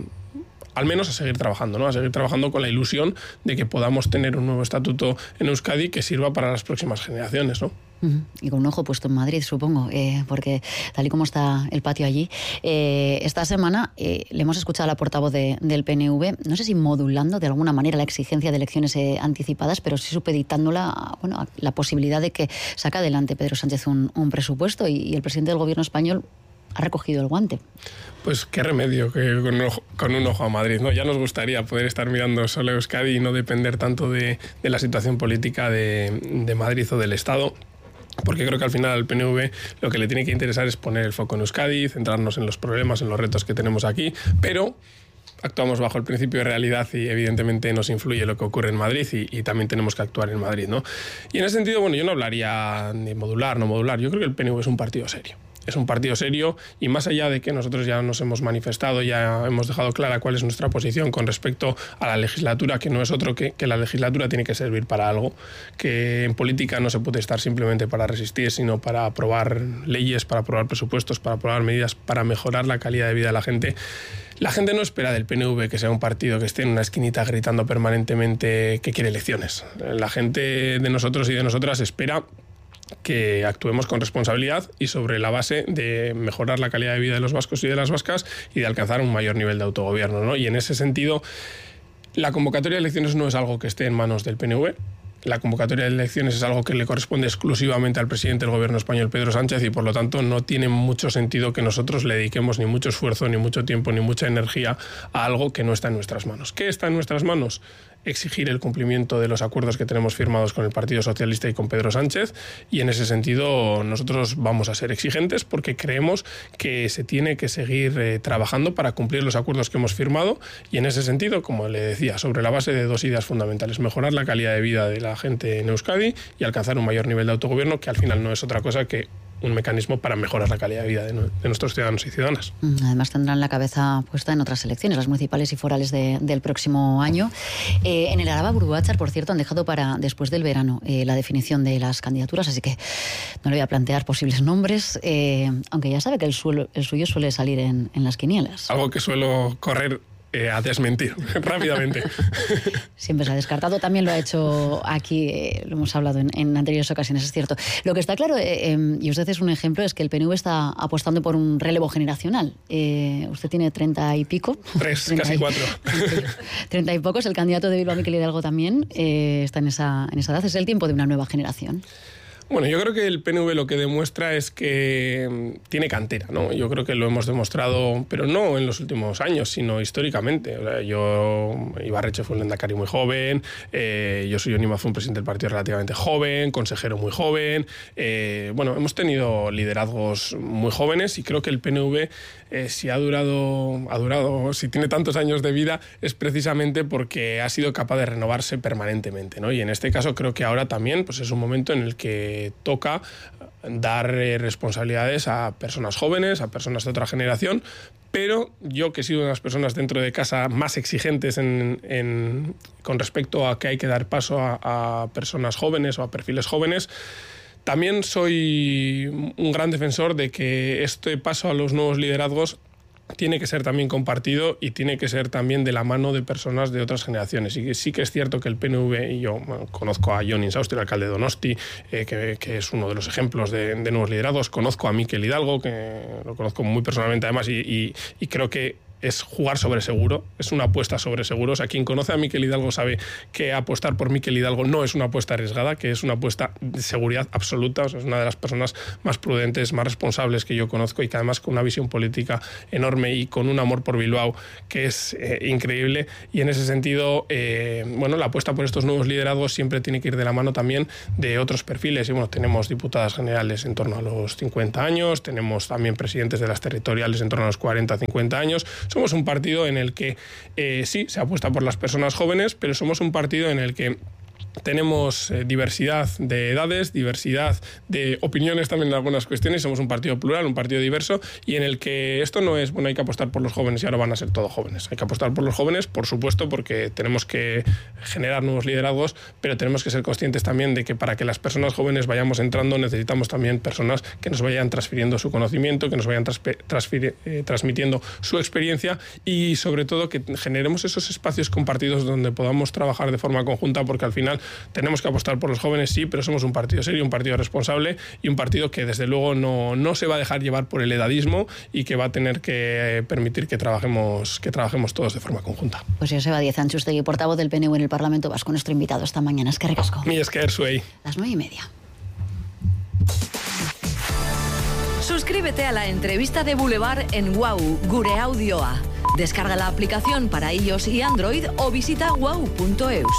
al menos a seguir trabajando, ¿no? A seguir trabajando con la ilusión de que podamos tener un nuevo estatuto en Euskadi que sirva para las próximas generaciones, ¿no? Y con un ojo puesto en Madrid, supongo, porque tal y como está el patio allí, esta semana le hemos escuchado a la portavoz del PNV, no sé si modulando de alguna manera la exigencia de elecciones anticipadas, pero sí supeditándola, bueno, a la posibilidad de que saque adelante Pedro Sánchez un presupuesto y el presidente del gobierno español ha recogido el guante. Pues qué remedio que con un ojo a Madrid, ¿no? Ya nos gustaría poder estar mirando solo Euskadi y no depender tanto de la situación política de Madrid o del Estado. Porque creo que al final al PNV lo que le tiene que interesar es poner el foco en Euskadi, centrarnos en los problemas, en los retos que tenemos aquí, pero actuamos bajo el principio de realidad y evidentemente nos influye lo que ocurre en Madrid y también tenemos que actuar en Madrid, ¿no? Y en ese sentido, bueno, yo no hablaría de modular, no modular, yo creo que el PNV es un partido serio. Es un partido serio y más allá de que nosotros ya nos hemos manifestado, ya hemos dejado clara cuál es nuestra posición con respecto a la legislatura, que no es otro que la legislatura tiene que servir para algo, que en política no se puede estar simplemente para resistir, sino para aprobar leyes, para aprobar presupuestos, para aprobar medidas, para mejorar la calidad de vida de la gente. La gente no espera del PNV que sea un partido que esté en una esquinita gritando permanentemente que quiere elecciones. La gente de nosotros y de nosotras espera que actuemos con responsabilidad y sobre la base de mejorar la calidad de vida de los vascos y de las vascas y de alcanzar un mayor nivel de autogobierno, ¿no? Y en ese sentido, la convocatoria de elecciones no es algo que esté en manos del PNV. La convocatoria de elecciones es algo que le corresponde exclusivamente al presidente del gobierno español, Pedro Sánchez, y por lo tanto no tiene mucho sentido que nosotros le dediquemos ni mucho esfuerzo, ni mucho tiempo, ni mucha energía a algo que no está en nuestras manos. ¿Qué está en nuestras manos? Exigir el cumplimiento de los acuerdos que tenemos firmados con el Partido Socialista y con Pedro Sánchez, y en ese sentido nosotros vamos a ser exigentes porque creemos que se tiene que seguir trabajando para cumplir los acuerdos que hemos firmado, y en ese sentido, como le decía, sobre la base de 2 ideas fundamentales: mejorar la calidad de vida de la gente en Euskadi y alcanzar un mayor nivel de autogobierno, que al final no es otra cosa que un mecanismo para mejorar la calidad de vida de nuestros ciudadanos y ciudadanas. Además tendrán la cabeza puesta en otras elecciones, las municipales y forales del próximo año. En el Araba Buruachar, por cierto, han dejado para después del verano la definición de las candidaturas, así que no le voy a plantear posibles nombres, aunque ya sabe que el suyo suele salir en las quinielas. Algo que suelo correr a desmentir rápidamente. Siempre se ha descartado, también lo ha hecho aquí, lo hemos hablado en anteriores ocasiones, es cierto. Lo que está claro, y usted es un ejemplo, es que el PNV está apostando por un relevo generacional. Usted tiene 30 y pico. 3, casi 4. 30 y pocos, el candidato de Bilbao, Mikel Hidalgo, también está en esa edad. Es el tiempo de una nueva generación. Bueno, yo creo que el PNV lo que demuestra es que tiene cantera, ¿no? Yo creo que lo hemos demostrado, pero no en los últimos años, sino históricamente. O sea, Ibarretxe fue un lehendakari muy joven, Josu Jon Imaz fue un presidente del partido relativamente joven, consejero muy joven. Bueno, hemos tenido liderazgos muy jóvenes y creo que el PNV, si ha durado, si tiene tantos años de vida, es precisamente porque ha sido capaz de renovarse permanentemente, ¿no? Y en este caso creo que ahora también pues es un momento en el que toca dar responsabilidades a personas jóvenes, a personas de otra generación, pero yo, que he sido una de las personas dentro de casa más exigentes con respecto a que hay que dar paso a personas jóvenes o a perfiles jóvenes, también soy un gran defensor de que este paso a los nuevos liderazgos tiene que ser también compartido y tiene que ser también de la mano de personas de otras generaciones. Y sí que es cierto que el PNV, y yo conozco a Jon Insausti, el alcalde de Donosti, que es uno de los ejemplos de nuevos liderazgos, conozco a Mikel Hidalgo, que lo conozco muy personalmente además, y creo que es jugar sobre seguro, es una apuesta sobre seguro. O sea, quien conoce a Miquel Hidalgo sabe que apostar por Miquel Hidalgo no es una apuesta arriesgada, que es una apuesta de seguridad absoluta. O sea, es una de las personas más prudentes, más responsables que yo conozco y que además con una visión política enorme y con un amor por Bilbao que es increíble. Y en ese sentido, la apuesta por estos nuevos liderazgos siempre tiene que ir de la mano también de otros perfiles. Y bueno, tenemos diputadas generales en torno a los 50 años, tenemos también presidentes de las territoriales en torno a los 40-50 años. Somos un partido en el que sí, se apuesta por las personas jóvenes, pero somos un partido en el que tenemos diversidad de edades, diversidad de opiniones también en algunas cuestiones. Somos un partido plural, un partido diverso, y en el que esto no es, hay que apostar por los jóvenes y ahora van a ser todos jóvenes. Hay que apostar por los jóvenes, por supuesto, porque tenemos que generar nuevos liderazgos, pero tenemos que ser conscientes también de que para que las personas jóvenes vayamos entrando necesitamos también personas que nos vayan transfiriendo su conocimiento, que nos vayan transmitiendo su experiencia y sobre todo que generemos esos espacios compartidos donde podamos trabajar de forma conjunta, porque al final tenemos que apostar por los jóvenes, sí, pero somos un partido serio, un partido responsable y un partido que desde luego no se va a dejar llevar por el edadismo y que va a tener que permitir que trabajemos todos de forma conjunta. Pues Joseba Díez Antxustegui, portavoz del PNV en el Parlamento Vasco, nuestro invitado esta mañana. Es que recasco. Mi esker zuei. Las 9:30. Suscríbete a la entrevista de Boulevard en WOW, Gure Audioa. Descarga la aplicación para iOS y Android o visita wow.eus.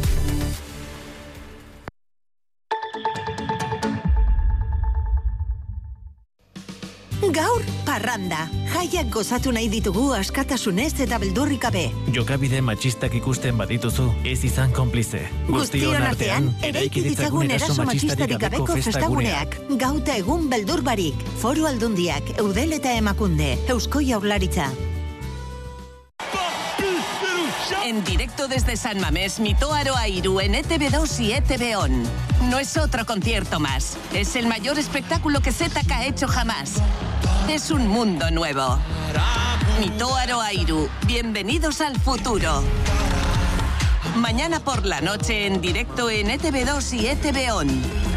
Gaur, parranda. Jaiak gozatu nahi ditugu askatasunez eta beldurrik gabe. Jokabide matxistak ikusten badituzu, ez izan konplize. Guztion artean, eraiki ditzagun eraso matxistarik gabeko festaguneak. Gauta egun beldur barik. Foru Aldundiak, Eudel eta Emakunde, Eusko Jaurlaritza. En directo desde San Mamés, Mito Aroairu en ETV2 y ETV On. No es otro concierto más. Es el mayor espectáculo que ZK ha hecho jamás. Es un mundo nuevo. Mito Aroairu, bienvenidos al futuro. Mañana por la noche en directo en ETV2 y ETV On.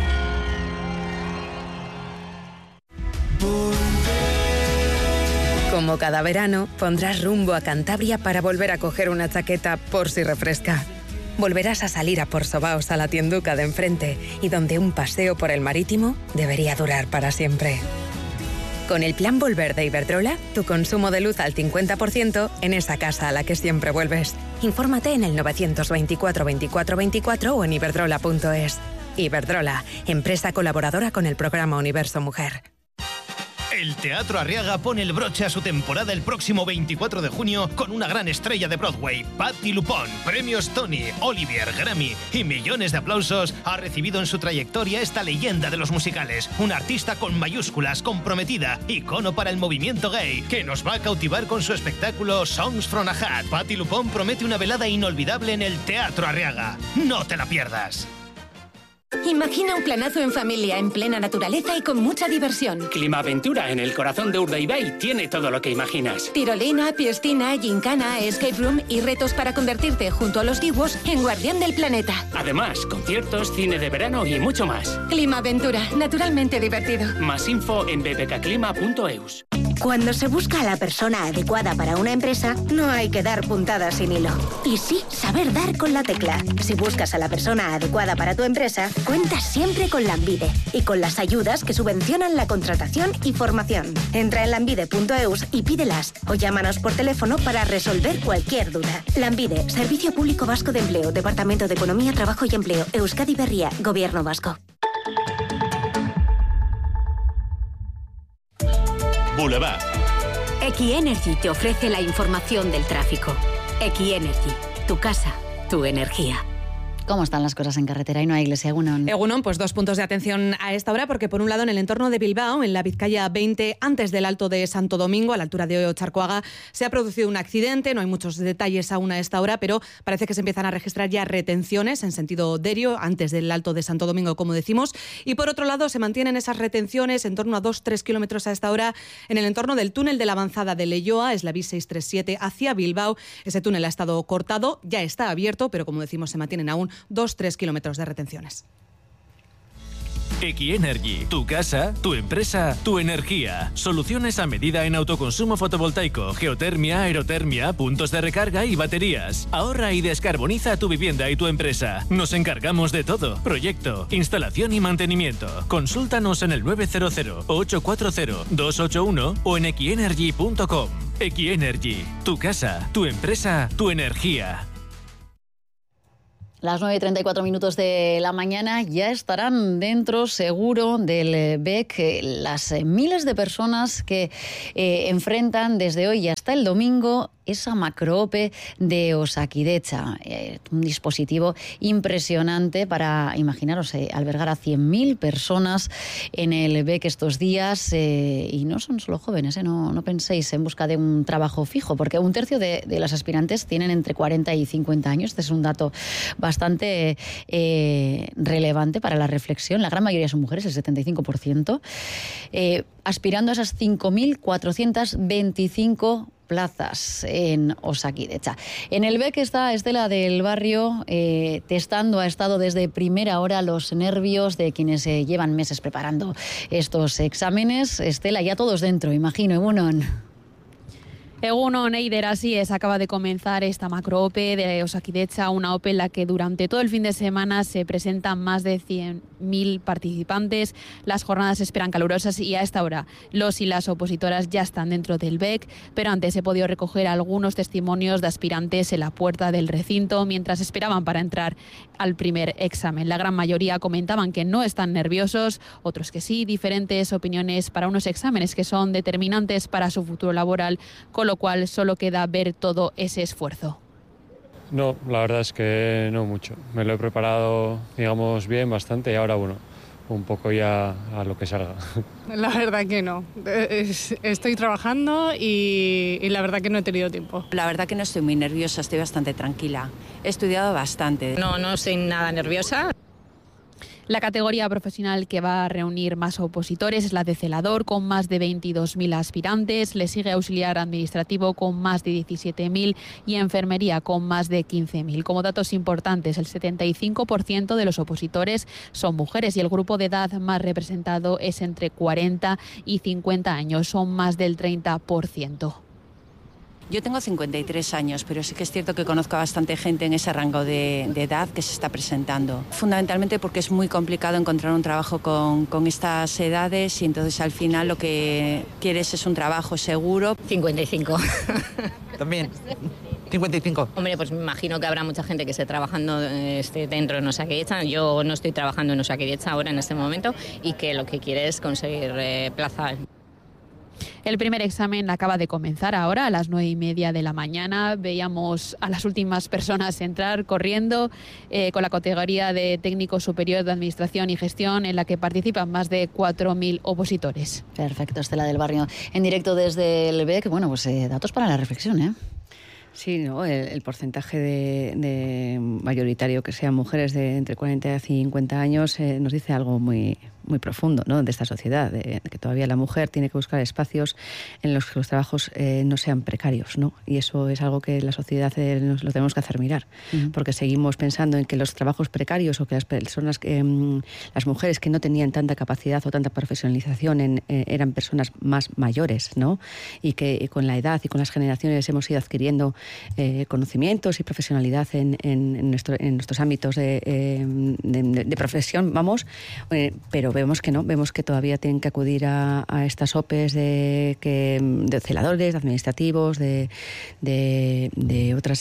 Como cada verano, pondrás rumbo a Cantabria para volver a coger una chaqueta por si refresca. Volverás a salir a Porsobaos, a la tienduca de enfrente, y donde un paseo por el marítimo debería durar para siempre. Con el plan Volver de Iberdrola, tu consumo de luz al 50% en esa casa a la que siempre vuelves. Infórmate en el 924 24 24 o en iberdrola.es. Iberdrola, empresa colaboradora con el programa Universo Mujer. El Teatro Arriaga pone el broche a su temporada el próximo 24 de junio con una gran estrella de Broadway, Patti LuPone. Premios Tony, Olivier, Grammy y millones de aplausos ha recibido en su trayectoria esta leyenda de los musicales. Una artista con mayúsculas, comprometida, icono para el movimiento gay, que nos va a cautivar con su espectáculo Songs from a Hat. Patti LuPone promete una velada inolvidable en el Teatro Arriaga. ¡No te la pierdas! Imagina un planazo en familia, en plena naturaleza y con mucha diversión. Climaventura en el corazón de Urdaibai tiene todo lo que imaginas. Tirolina, piestina, gincana, escape room y retos para convertirte junto a los dibuos en guardián del planeta. Además, conciertos, cine de verano y mucho más. Climaventura, naturalmente divertido. Más info en bbkclima.eus. Cuando se busca a la persona adecuada para una empresa, no hay que dar puntadas sin hilo. Y sí, saber dar con la tecla. Si buscas a la persona adecuada para tu empresa, cuentas siempre con Lanbide y con las ayudas que subvencionan la contratación y formación. Entra en lanbide.eus y pídelas o llámanos por teléfono para resolver cualquier duda. Lanbide, Servicio Público Vasco de Empleo, Departamento de Economía, Trabajo y Empleo, Euskadi Berria, Gobierno Vasco. Boulevard. Equienergy te ofrece la información del tráfico. Equienergy, tu casa, tu energía. ¿Cómo están las cosas en carretera? Y no hay iglesia, Egunon. Egunon, pues 2 puntos de atención a esta hora, porque por un lado en el entorno de Bilbao, en la Vizcaya 20, antes del Alto de Santo Domingo, a la altura de Ocharcoaga, se ha producido un accidente. No hay muchos detalles aún a esta hora, pero parece que se empiezan a registrar ya retenciones en sentido Derio, antes del Alto de Santo Domingo, como decimos. Y por otro lado, se mantienen esas retenciones en torno a 2-3 kilómetros a esta hora en el entorno del túnel de la avanzada de Leioa, es la B637 hacia Bilbao. Ese túnel ha estado cortado, ya está abierto, pero como decimos, se mantienen aún 2-3 kilómetros de retenciones. Equienergy, tu casa, tu empresa, tu energía. Soluciones a medida en autoconsumo fotovoltaico, geotermia, aerotermia, puntos de recarga y baterías. Ahorra y descarboniza tu vivienda y tu empresa. Nos encargamos de todo. Proyecto, instalación y mantenimiento. Consúltanos en el 900-840-281 o en equienergy.com. Equienergy, tu casa, tu empresa, tu energía. Las 9:34 de la mañana ya estarán dentro, seguro, del BEC las miles de personas que enfrentan desde hoy hasta el domingo esa macroope de Osakidetza. Un dispositivo impresionante para, imaginaros, albergar a 100.000 personas en el BEC estos días. Y no son solo jóvenes, no penséis en busca de un trabajo fijo, porque un tercio de las aspirantes tienen entre 40 y 50 años. Este es un dato bastante relevante para la reflexión. La gran mayoría son mujeres, el 75%, aspirando a esas 5.425 plazas en Osakidetza. En el BEC está Estela del Barrio testando, ha estado desde primera hora los nervios de quienes llevan meses preparando estos exámenes. Estela, ya todos dentro, imagino, Egunon. Egunon, Eider, así es, acaba de comenzar esta macro-OPE de Osakidetza, una OPE en la que durante todo el fin de semana se presentan más de 100.000 participantes. Las jornadas se esperan calurosas y a esta hora los y las opositoras ya están dentro del BEC, pero antes he podido recoger algunos testimonios de aspirantes en la puerta del recinto mientras esperaban para entrar al primer examen. La gran mayoría comentaban que no están nerviosos, otros que sí, diferentes opiniones para unos exámenes que son determinantes para su futuro laboral, con lo cual solo queda ver todo ese esfuerzo. No, la verdad es que no mucho. Me lo he preparado, digamos, bien, bastante, y ahora, bueno, un poco ya a lo que salga. La verdad que no. Estoy trabajando y la verdad que no he tenido tiempo. La verdad que no estoy muy nerviosa, estoy bastante tranquila. He estudiado bastante. No estoy nada nerviosa. La categoría profesional que va a reunir más opositores es la de celador, con más de 22.000 aspirantes. Le sigue auxiliar administrativo con más de 17.000 y enfermería con más de 15.000. Como datos importantes, el 75% de los opositores son mujeres y el grupo de edad más representado es entre 40 y 50 años, son más del 30%. Yo tengo 53 años, pero sí que es cierto que conozco a bastante gente en ese rango de edad que se está presentando. Fundamentalmente porque es muy complicado encontrar un trabajo con estas edades y entonces al final lo que quieres es un trabajo seguro. 55. También. 55. Hombre, pues me imagino que habrá mucha gente que esté trabajando dentro de Osakidetza. Yo no estoy trabajando en Osakidetza ahora en este momento y que lo que quiere es conseguir plaza. El primer examen acaba de comenzar ahora a las 9:30 de la mañana. Veíamos a las últimas personas entrar corriendo con la categoría de técnico superior de administración y gestión, en la que participan más de 4.000 opositores. Perfecto, Estela del Barrio. En directo desde el BEC, bueno, pues datos para la reflexión, ¿eh? Sí, ¿no? El porcentaje de mayoritario que sean mujeres de entre 40 y 50 años nos dice algo muy profundo, ¿no?, de esta sociedad, de que todavía la mujer tiene que buscar espacios en los que los trabajos no sean precarios, ¿no? Y eso es algo que la sociedad nos lo tenemos que hacer mirar, porque seguimos pensando en que los trabajos precarios o que las personas, las mujeres que no tenían tanta capacidad o tanta profesionalización eran personas más mayores, ¿no? Y que con la edad y con las generaciones hemos ido adquiriendo conocimientos y profesionalidad en nuestros ámbitos de profesión, pero vemos que no, vemos que todavía tienen que acudir a estas OPEs de celadores, administrativos, de otras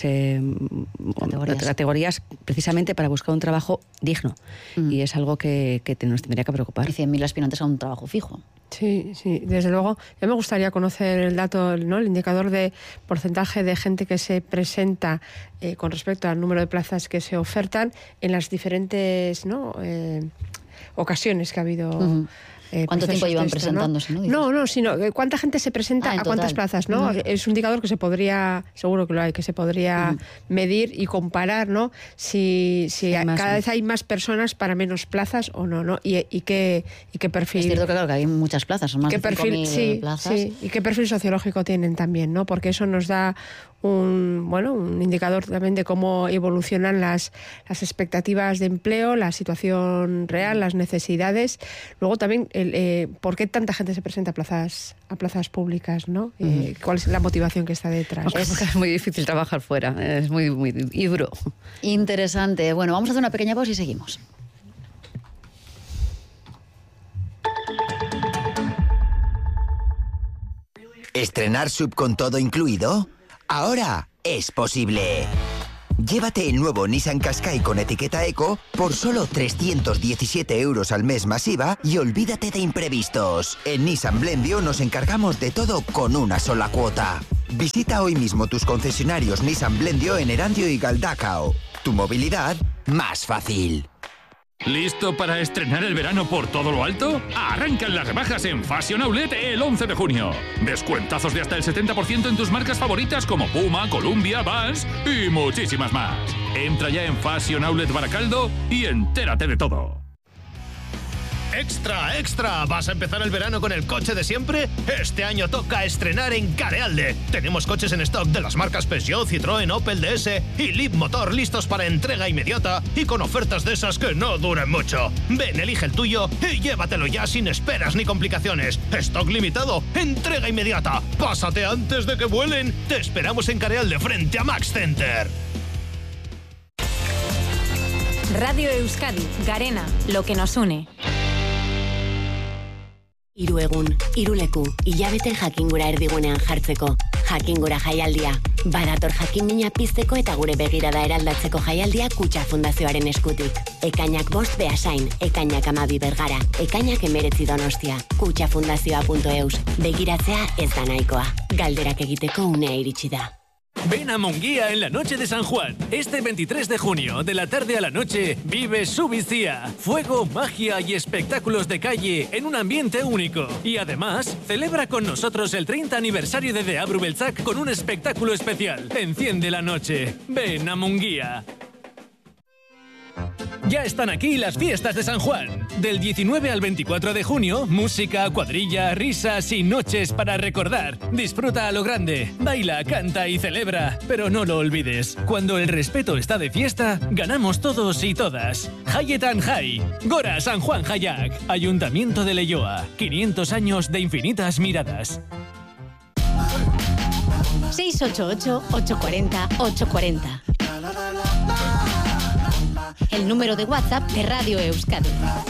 categorías, precisamente para buscar un trabajo digno. Y es algo que nos tendría que preocupar. Y 100.000 aspirantes a un trabajo fijo. Sí, desde luego. Ya me gustaría conocer el dato, ¿no?, el indicador de porcentaje de gente que se presenta con respecto al número de plazas que se ofertan en las diferentes, ¿no?, ocasiones que ha habido ¿Cuánto tiempo llevan presentándose? No, sino cuánta gente se presenta a cuántas plazas, ¿no? Es un indicador que se podría, seguro que lo hay, que se podría medir y comparar, ¿no? Si cada vez hay más personas para menos plazas o no, y qué perfil. Es cierto que claro que hay muchas plazas, son más de 5.000 plazas. Sí, y qué perfil sociológico tienen también, ¿no? Porque eso nos da un indicador también de cómo evolucionan las expectativas de empleo, la situación real, las necesidades. Luego también por qué tanta gente se presenta a plazas públicas, ¿no? ¿Cuál es la motivación que está detrás? Porque es muy difícil trabajar fuera, es muy y duro. Interesante. Bueno, vamos a hacer una pequeña pausa y seguimos. ¿Estrenar sub con todo incluido? Ahora es posible. Llévate el nuevo Nissan Qashqai con etiqueta Eco por solo 317 € al mes más IVA y olvídate de imprevistos. En Nissan Blendio nos encargamos de todo con una sola cuota. Visita hoy mismo tus concesionarios Nissan Blendio en Erandio y Galdacao. Tu movilidad más fácil. ¿Listo para estrenar el verano por todo lo alto? Arrancan las rebajas en Fashion Outlet el 11 de junio. Descuentazos de hasta el 70% en tus marcas favoritas como Puma, Columbia, Vans y muchísimas más. Entra ya en Fashion Outlet Baracaldo y entérate de todo. ¡Extra, extra! ¿Vas a empezar el verano con el coche de siempre? Este año toca estrenar en Carealde. Tenemos coches en stock de las marcas Peugeot, Citroën, Opel DS y Leapmotor listos para entrega inmediata y con ofertas de esas que no duran mucho. Ven, elige el tuyo y llévatelo ya sin esperas ni complicaciones. Stock limitado, entrega inmediata. Pásate antes de que vuelen. Te esperamos en Carealde frente a Max Center. Radio Euskadi, Garena, lo que nos une. Hiru egun, hiru leku, hilabete jakingura erdigunean jartzeko. Jakingura jaialdia. Badator jakinmina pizteko eta gure begirada eraldatzeko jaialdia Kutxa Fundazioaren eskutik. Ekainak 5 Beasain, ekainak 12 Bergara, ekainak 19 Donostia. Kutxafundazioa.eus. Begiratzea ez da nahikoa. Galderak egiteko unea iritsi da. Ven a Munguía en la noche de San Juan. Este 23 de junio, de la tarde a la noche, vive Subicía. Fuego, magia y espectáculos de calle en un ambiente único. Y además, celebra con nosotros el 30 aniversario de Deabru Beltzak con un espectáculo especial. Enciende la noche. Ven a Munguía. Ya están aquí las fiestas de San Juan. Del 19 al 24 de junio, música, cuadrilla, risas y noches para recordar. Disfruta a lo grande, baila, canta y celebra. Pero no lo olvides, cuando el respeto está de fiesta, ganamos todos y todas. Hayetan Hay, Gora San Juan Hayak, Ayuntamiento de Leioa. 500 años de infinitas miradas. 688-840-840. El número de WhatsApp de Radio Euskadi.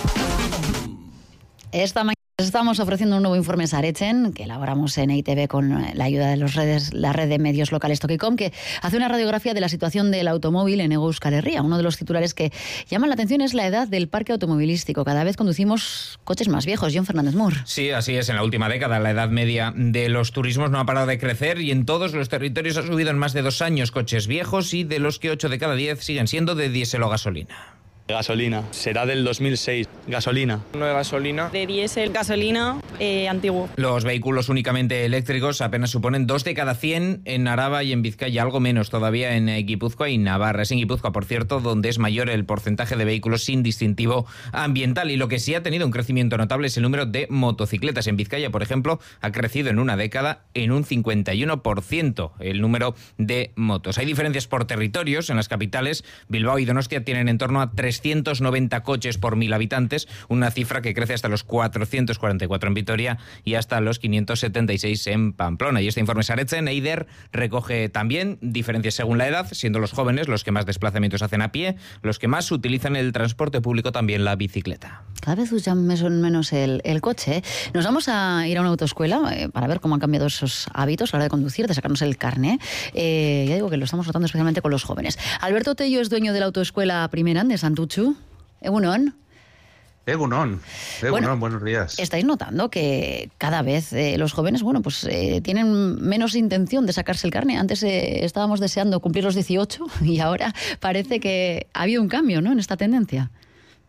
Esta mañana estamos ofreciendo un nuevo informe Saretzen, que elaboramos en EITV con la ayuda de la red de medios locales Tokicom, que hace una radiografía de la situación del automóvil en Hego Euskal Herria. Uno de los titulares que llaman la atención es la edad del parque automovilístico. Cada vez conducimos coches más viejos. John Fernández Mur. Sí, así es. En la última década la edad media de los turismos no ha parado de crecer y en todos los territorios ha subido en más de 2 años coches viejos y de los que 8 de cada 10 siguen siendo de diésel o gasolina. Gasolina, será del 2006. Gasolina. No de gasolina. De diésel, gasolina, antiguo. Los vehículos únicamente eléctricos apenas suponen 2 de cada 100 en Araba y en Vizcaya, algo menos todavía en Guipúzcoa y Navarra. Es en Guipúzcoa, por cierto, donde es mayor el porcentaje de vehículos sin distintivo ambiental. Y lo que sí ha tenido un crecimiento notable es el número de motocicletas. En Vizcaya, por ejemplo, ha crecido en una década en un 51% el número de motos. Hay diferencias por territorios. En las capitales, Bilbao y Donostia tienen en torno a 390 coches por 1.000 habitantes, una cifra que crece hasta los 444 en Vitoria y hasta los 576 en Pamplona. Y este informe Saretzen, Eider, recoge también diferencias según la edad, siendo los jóvenes los que más desplazamientos hacen a pie, los que más utilizan el transporte público, también la bicicleta. Cada vez usan menos el coche. Nos vamos a ir a una autoescuela para ver cómo han cambiado esos hábitos a la hora de conducir, de sacarnos el carné. Ya digo que lo estamos notando especialmente con los jóvenes. Alberto Tello es dueño de la autoescuela Primeran de Santuchu. Egunon. Egunon, bueno, buenos días. ¿Estáis notando que cada vez los jóvenes, tienen menos intención de sacarse el carné? Antes estábamos deseando cumplir los 18 y ahora parece que ha habido un cambio, ¿no?, en esta tendencia.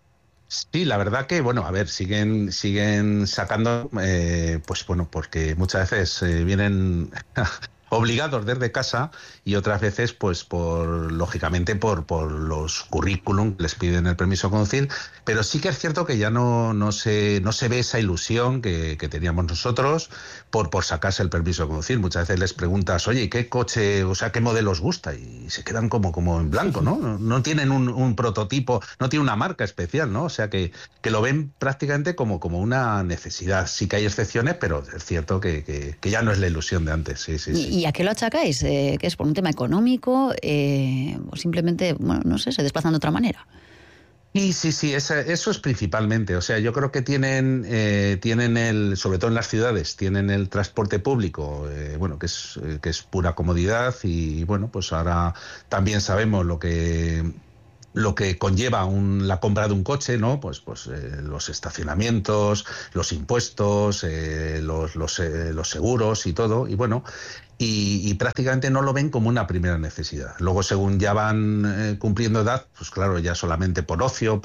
Sí, la verdad que, bueno, a ver, siguen sacando, pues bueno, porque muchas veces vienen obligados desde casa y otras veces, pues lógicamente por los currículum que les piden el permiso de conducir, pero sí que es cierto que ya no se ve esa ilusión que teníamos nosotros por sacarse el permiso de conducir. Muchas veces les preguntas, oye, ¿qué coche, o sea, qué modelo os gusta? Y se quedan como en blanco, ¿no? No tienen un prototipo, no tiene una marca especial, ¿no? O sea, que lo ven prácticamente como una necesidad. Sí que hay excepciones, pero es cierto que ya no es la ilusión de antes, sí. ¿Y a qué lo achacáis? ¿Qué es por un tema económico o simplemente, bueno, no sé, se desplazan de otra manera? Y sí, eso es principalmente. O sea, yo creo que tienen sobre todo en las ciudades, tienen el transporte público, bueno, que es pura comodidad y bueno, pues ahora también sabemos lo que conlleva la compra de un coche, ¿no? Pues los estacionamientos, los impuestos, los seguros y todo, y bueno, y prácticamente no lo ven como una primera necesidad. Luego, según ya van cumpliendo edad, pues claro, ya solamente por ocio,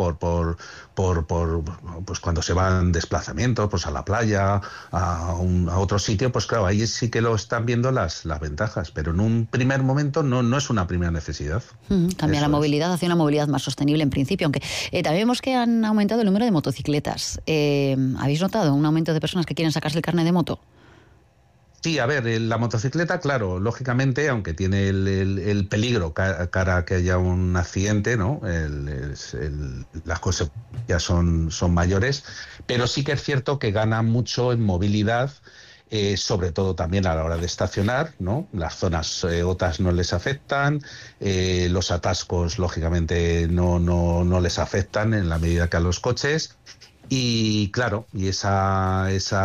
pues cuando se van desplazamientos, pues a la playa, a otro sitio, pues claro, ahí sí que lo están viendo las ventajas, pero en un primer momento no es una primera necesidad. Cambia la movilidad hacia una movilidad más sostenible en principio, aunque también vemos que han aumentado el número de motocicletas. ¿Habéis notado un aumento de personas que quieren sacarse el carnet de moto? Sí, a ver, la motocicleta, claro, lógicamente, aunque tiene el peligro cara a que haya un accidente, ¿no? Las consecuencias son mayores, pero sí que es cierto que gana mucho en movilidad, sobre todo también a la hora de estacionar, ¿no? Las zonas OTAs no les afectan, los atascos, lógicamente, no les afectan en la medida que a los coches. Y claro, y esa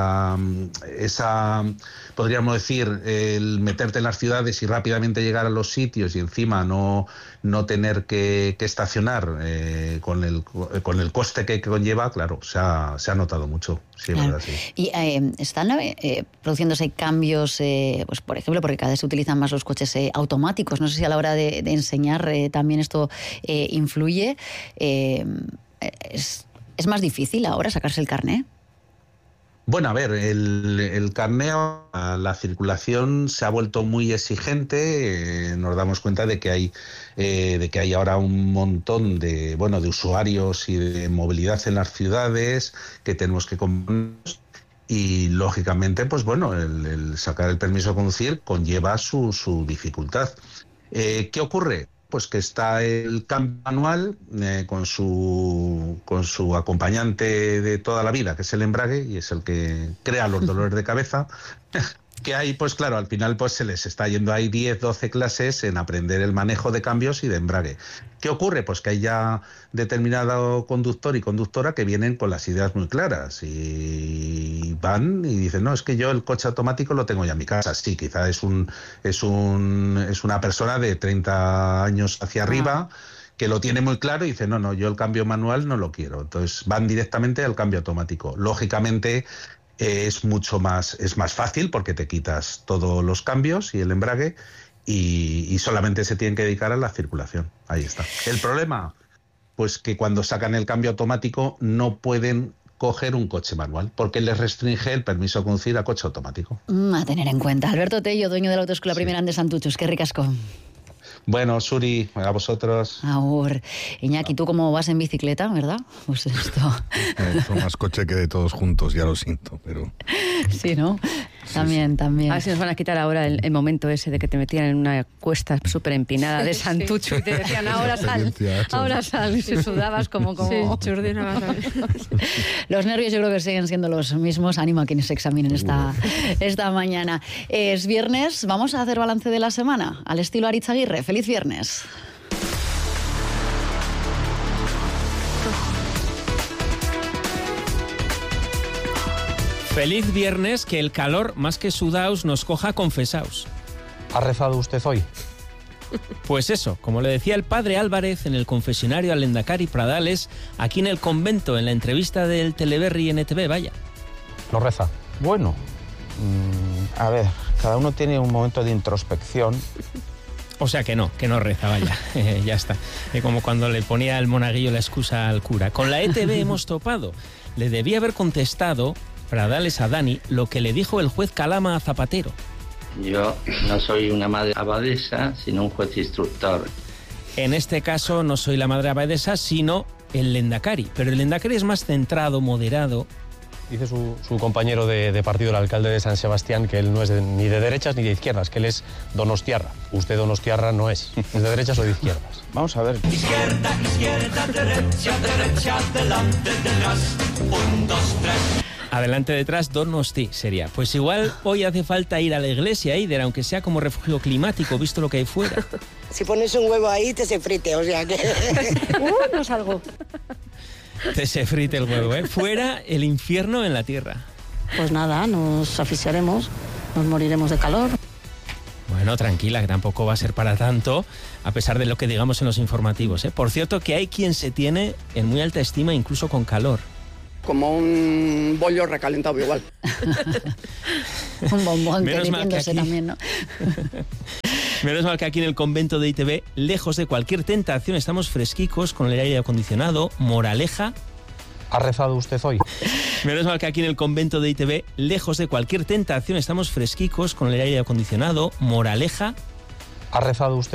podríamos decir, el meterte en las ciudades y rápidamente llegar a los sitios y encima no tener que estacionar con el coste que conlleva, claro, se ha notado mucho. Sí, claro. Verdad, sí. Y están produciéndose cambios, pues por ejemplo, porque cada vez se utilizan más los coches automáticos. No sé si a la hora de enseñar también esto influye. ¿Es más difícil ahora sacarse el carné? Bueno, a ver, el carné, la circulación se ha vuelto muy exigente. Nos damos cuenta de que hay ahora un montón de usuarios y de movilidad en las ciudades que tenemos que comprarnos. Y lógicamente, pues bueno, el sacar el permiso de conducir conlleva su dificultad. ¿Qué ocurre? Pues que está el cambio manual con su acompañante de toda la vida, que es el embrague, y es el que crea los dolores de cabeza. Que ahí, pues claro, al final pues se les está yendo ahí 10, 12 clases en aprender el manejo de cambios y de embrague. ¿Qué ocurre? Pues que hay ya determinado conductor y conductora que vienen con las ideas muy claras y van y dicen, no, es que yo el coche automático lo tengo ya en mi casa. Sí, quizá es una persona de 30 años hacia arriba que lo tiene muy claro y dice, no, yo el cambio manual no lo quiero. Entonces van directamente al cambio automático. Lógicamente es más fácil porque te quitas todos los cambios y el embrague y solamente se tienen que dedicar a la circulación. Ahí está. El problema, pues que cuando sacan el cambio automático no pueden coger un coche manual porque les restringe el permiso de conducir a coche automático. A tener en cuenta. Alberto Tello, dueño de la Autoescuela Primera de Santuchos. Qué ricasco. Bueno, Suri, a vosotros. Ahora, Iñaki, tú como vas en bicicleta, ¿verdad? Pues esto... Son más coche que de todos juntos, ya lo siento, pero... Sí, ¿no? También. A ver si nos van a quitar ahora el momento ese de que te metían en una cuesta súper empinada de Santucho y te decían, ahora sal, y se sudabas como... Sí, churdinabas. Los nervios yo creo que siguen siendo los mismos. Ánimo a quienes se examinen esta mañana. Es viernes, vamos a hacer balance de la semana, al estilo Aritz Aguirre. ¡Feliz viernes! Feliz viernes, que el calor, más que sudaos, nos coja confesaos. ¿Ha rezado usted hoy? Pues eso, como le decía el padre Álvarez en el confesionario al Lendakari Pradales, aquí en el convento, en la entrevista del Teleberri NTV, vaya. ¿Lo reza? Bueno, a ver, cada uno tiene un momento de introspección O sea que no reza, vaya, ya está. Como cuando le ponía el monaguillo la excusa al cura. Con la ETB hemos topado. Le debía haber contestado Pradales a Dani lo que le dijo el juez Calama a Zapatero. Yo no soy una madre abadesa, sino un juez instructor. En este caso no soy la madre abadesa, sino el Lendakari. Pero el Lendakari es más centrado, moderado. Dice su compañero de partido, el alcalde de San Sebastián, que él no es ni de derechas ni de izquierdas, que él es donostiarra. Usted donostiarra no es. ¿Es de derechas o de izquierdas? Vamos a ver. Izquierda, izquierda, derecha, derecha, adelante, detrás. 1, 2, 3. Adelante, detrás, Donosti sería. Pues igual hoy hace falta ir a la iglesia, Eider, aunque sea como refugio climático, visto lo que hay fuera. Si pones un huevo ahí, te se frite, o sea que... no salgo. Te se frite el huevo, ¿eh? Fuera el infierno en la tierra. Pues nada, nos asfixiaremos, nos moriremos de calor. Bueno, tranquila, que tampoco va a ser para tanto, a pesar de lo que digamos en los informativos, ¿eh? Por cierto, que hay quien se tiene en muy alta estima incluso con calor. Como un bollo recalentado igual. Un bombón menos mal que aquí, también, ¿no? Menos mal que aquí en el convento de ITV, lejos de cualquier tentación, estamos fresquicos con el aire acondicionado. Moraleja. ¿Ha rezado usted hoy? Menos mal que aquí en el convento de ITV, lejos de cualquier tentación, estamos fresquicos con el aire acondicionado. Moraleja. ¿Ha rezado usted?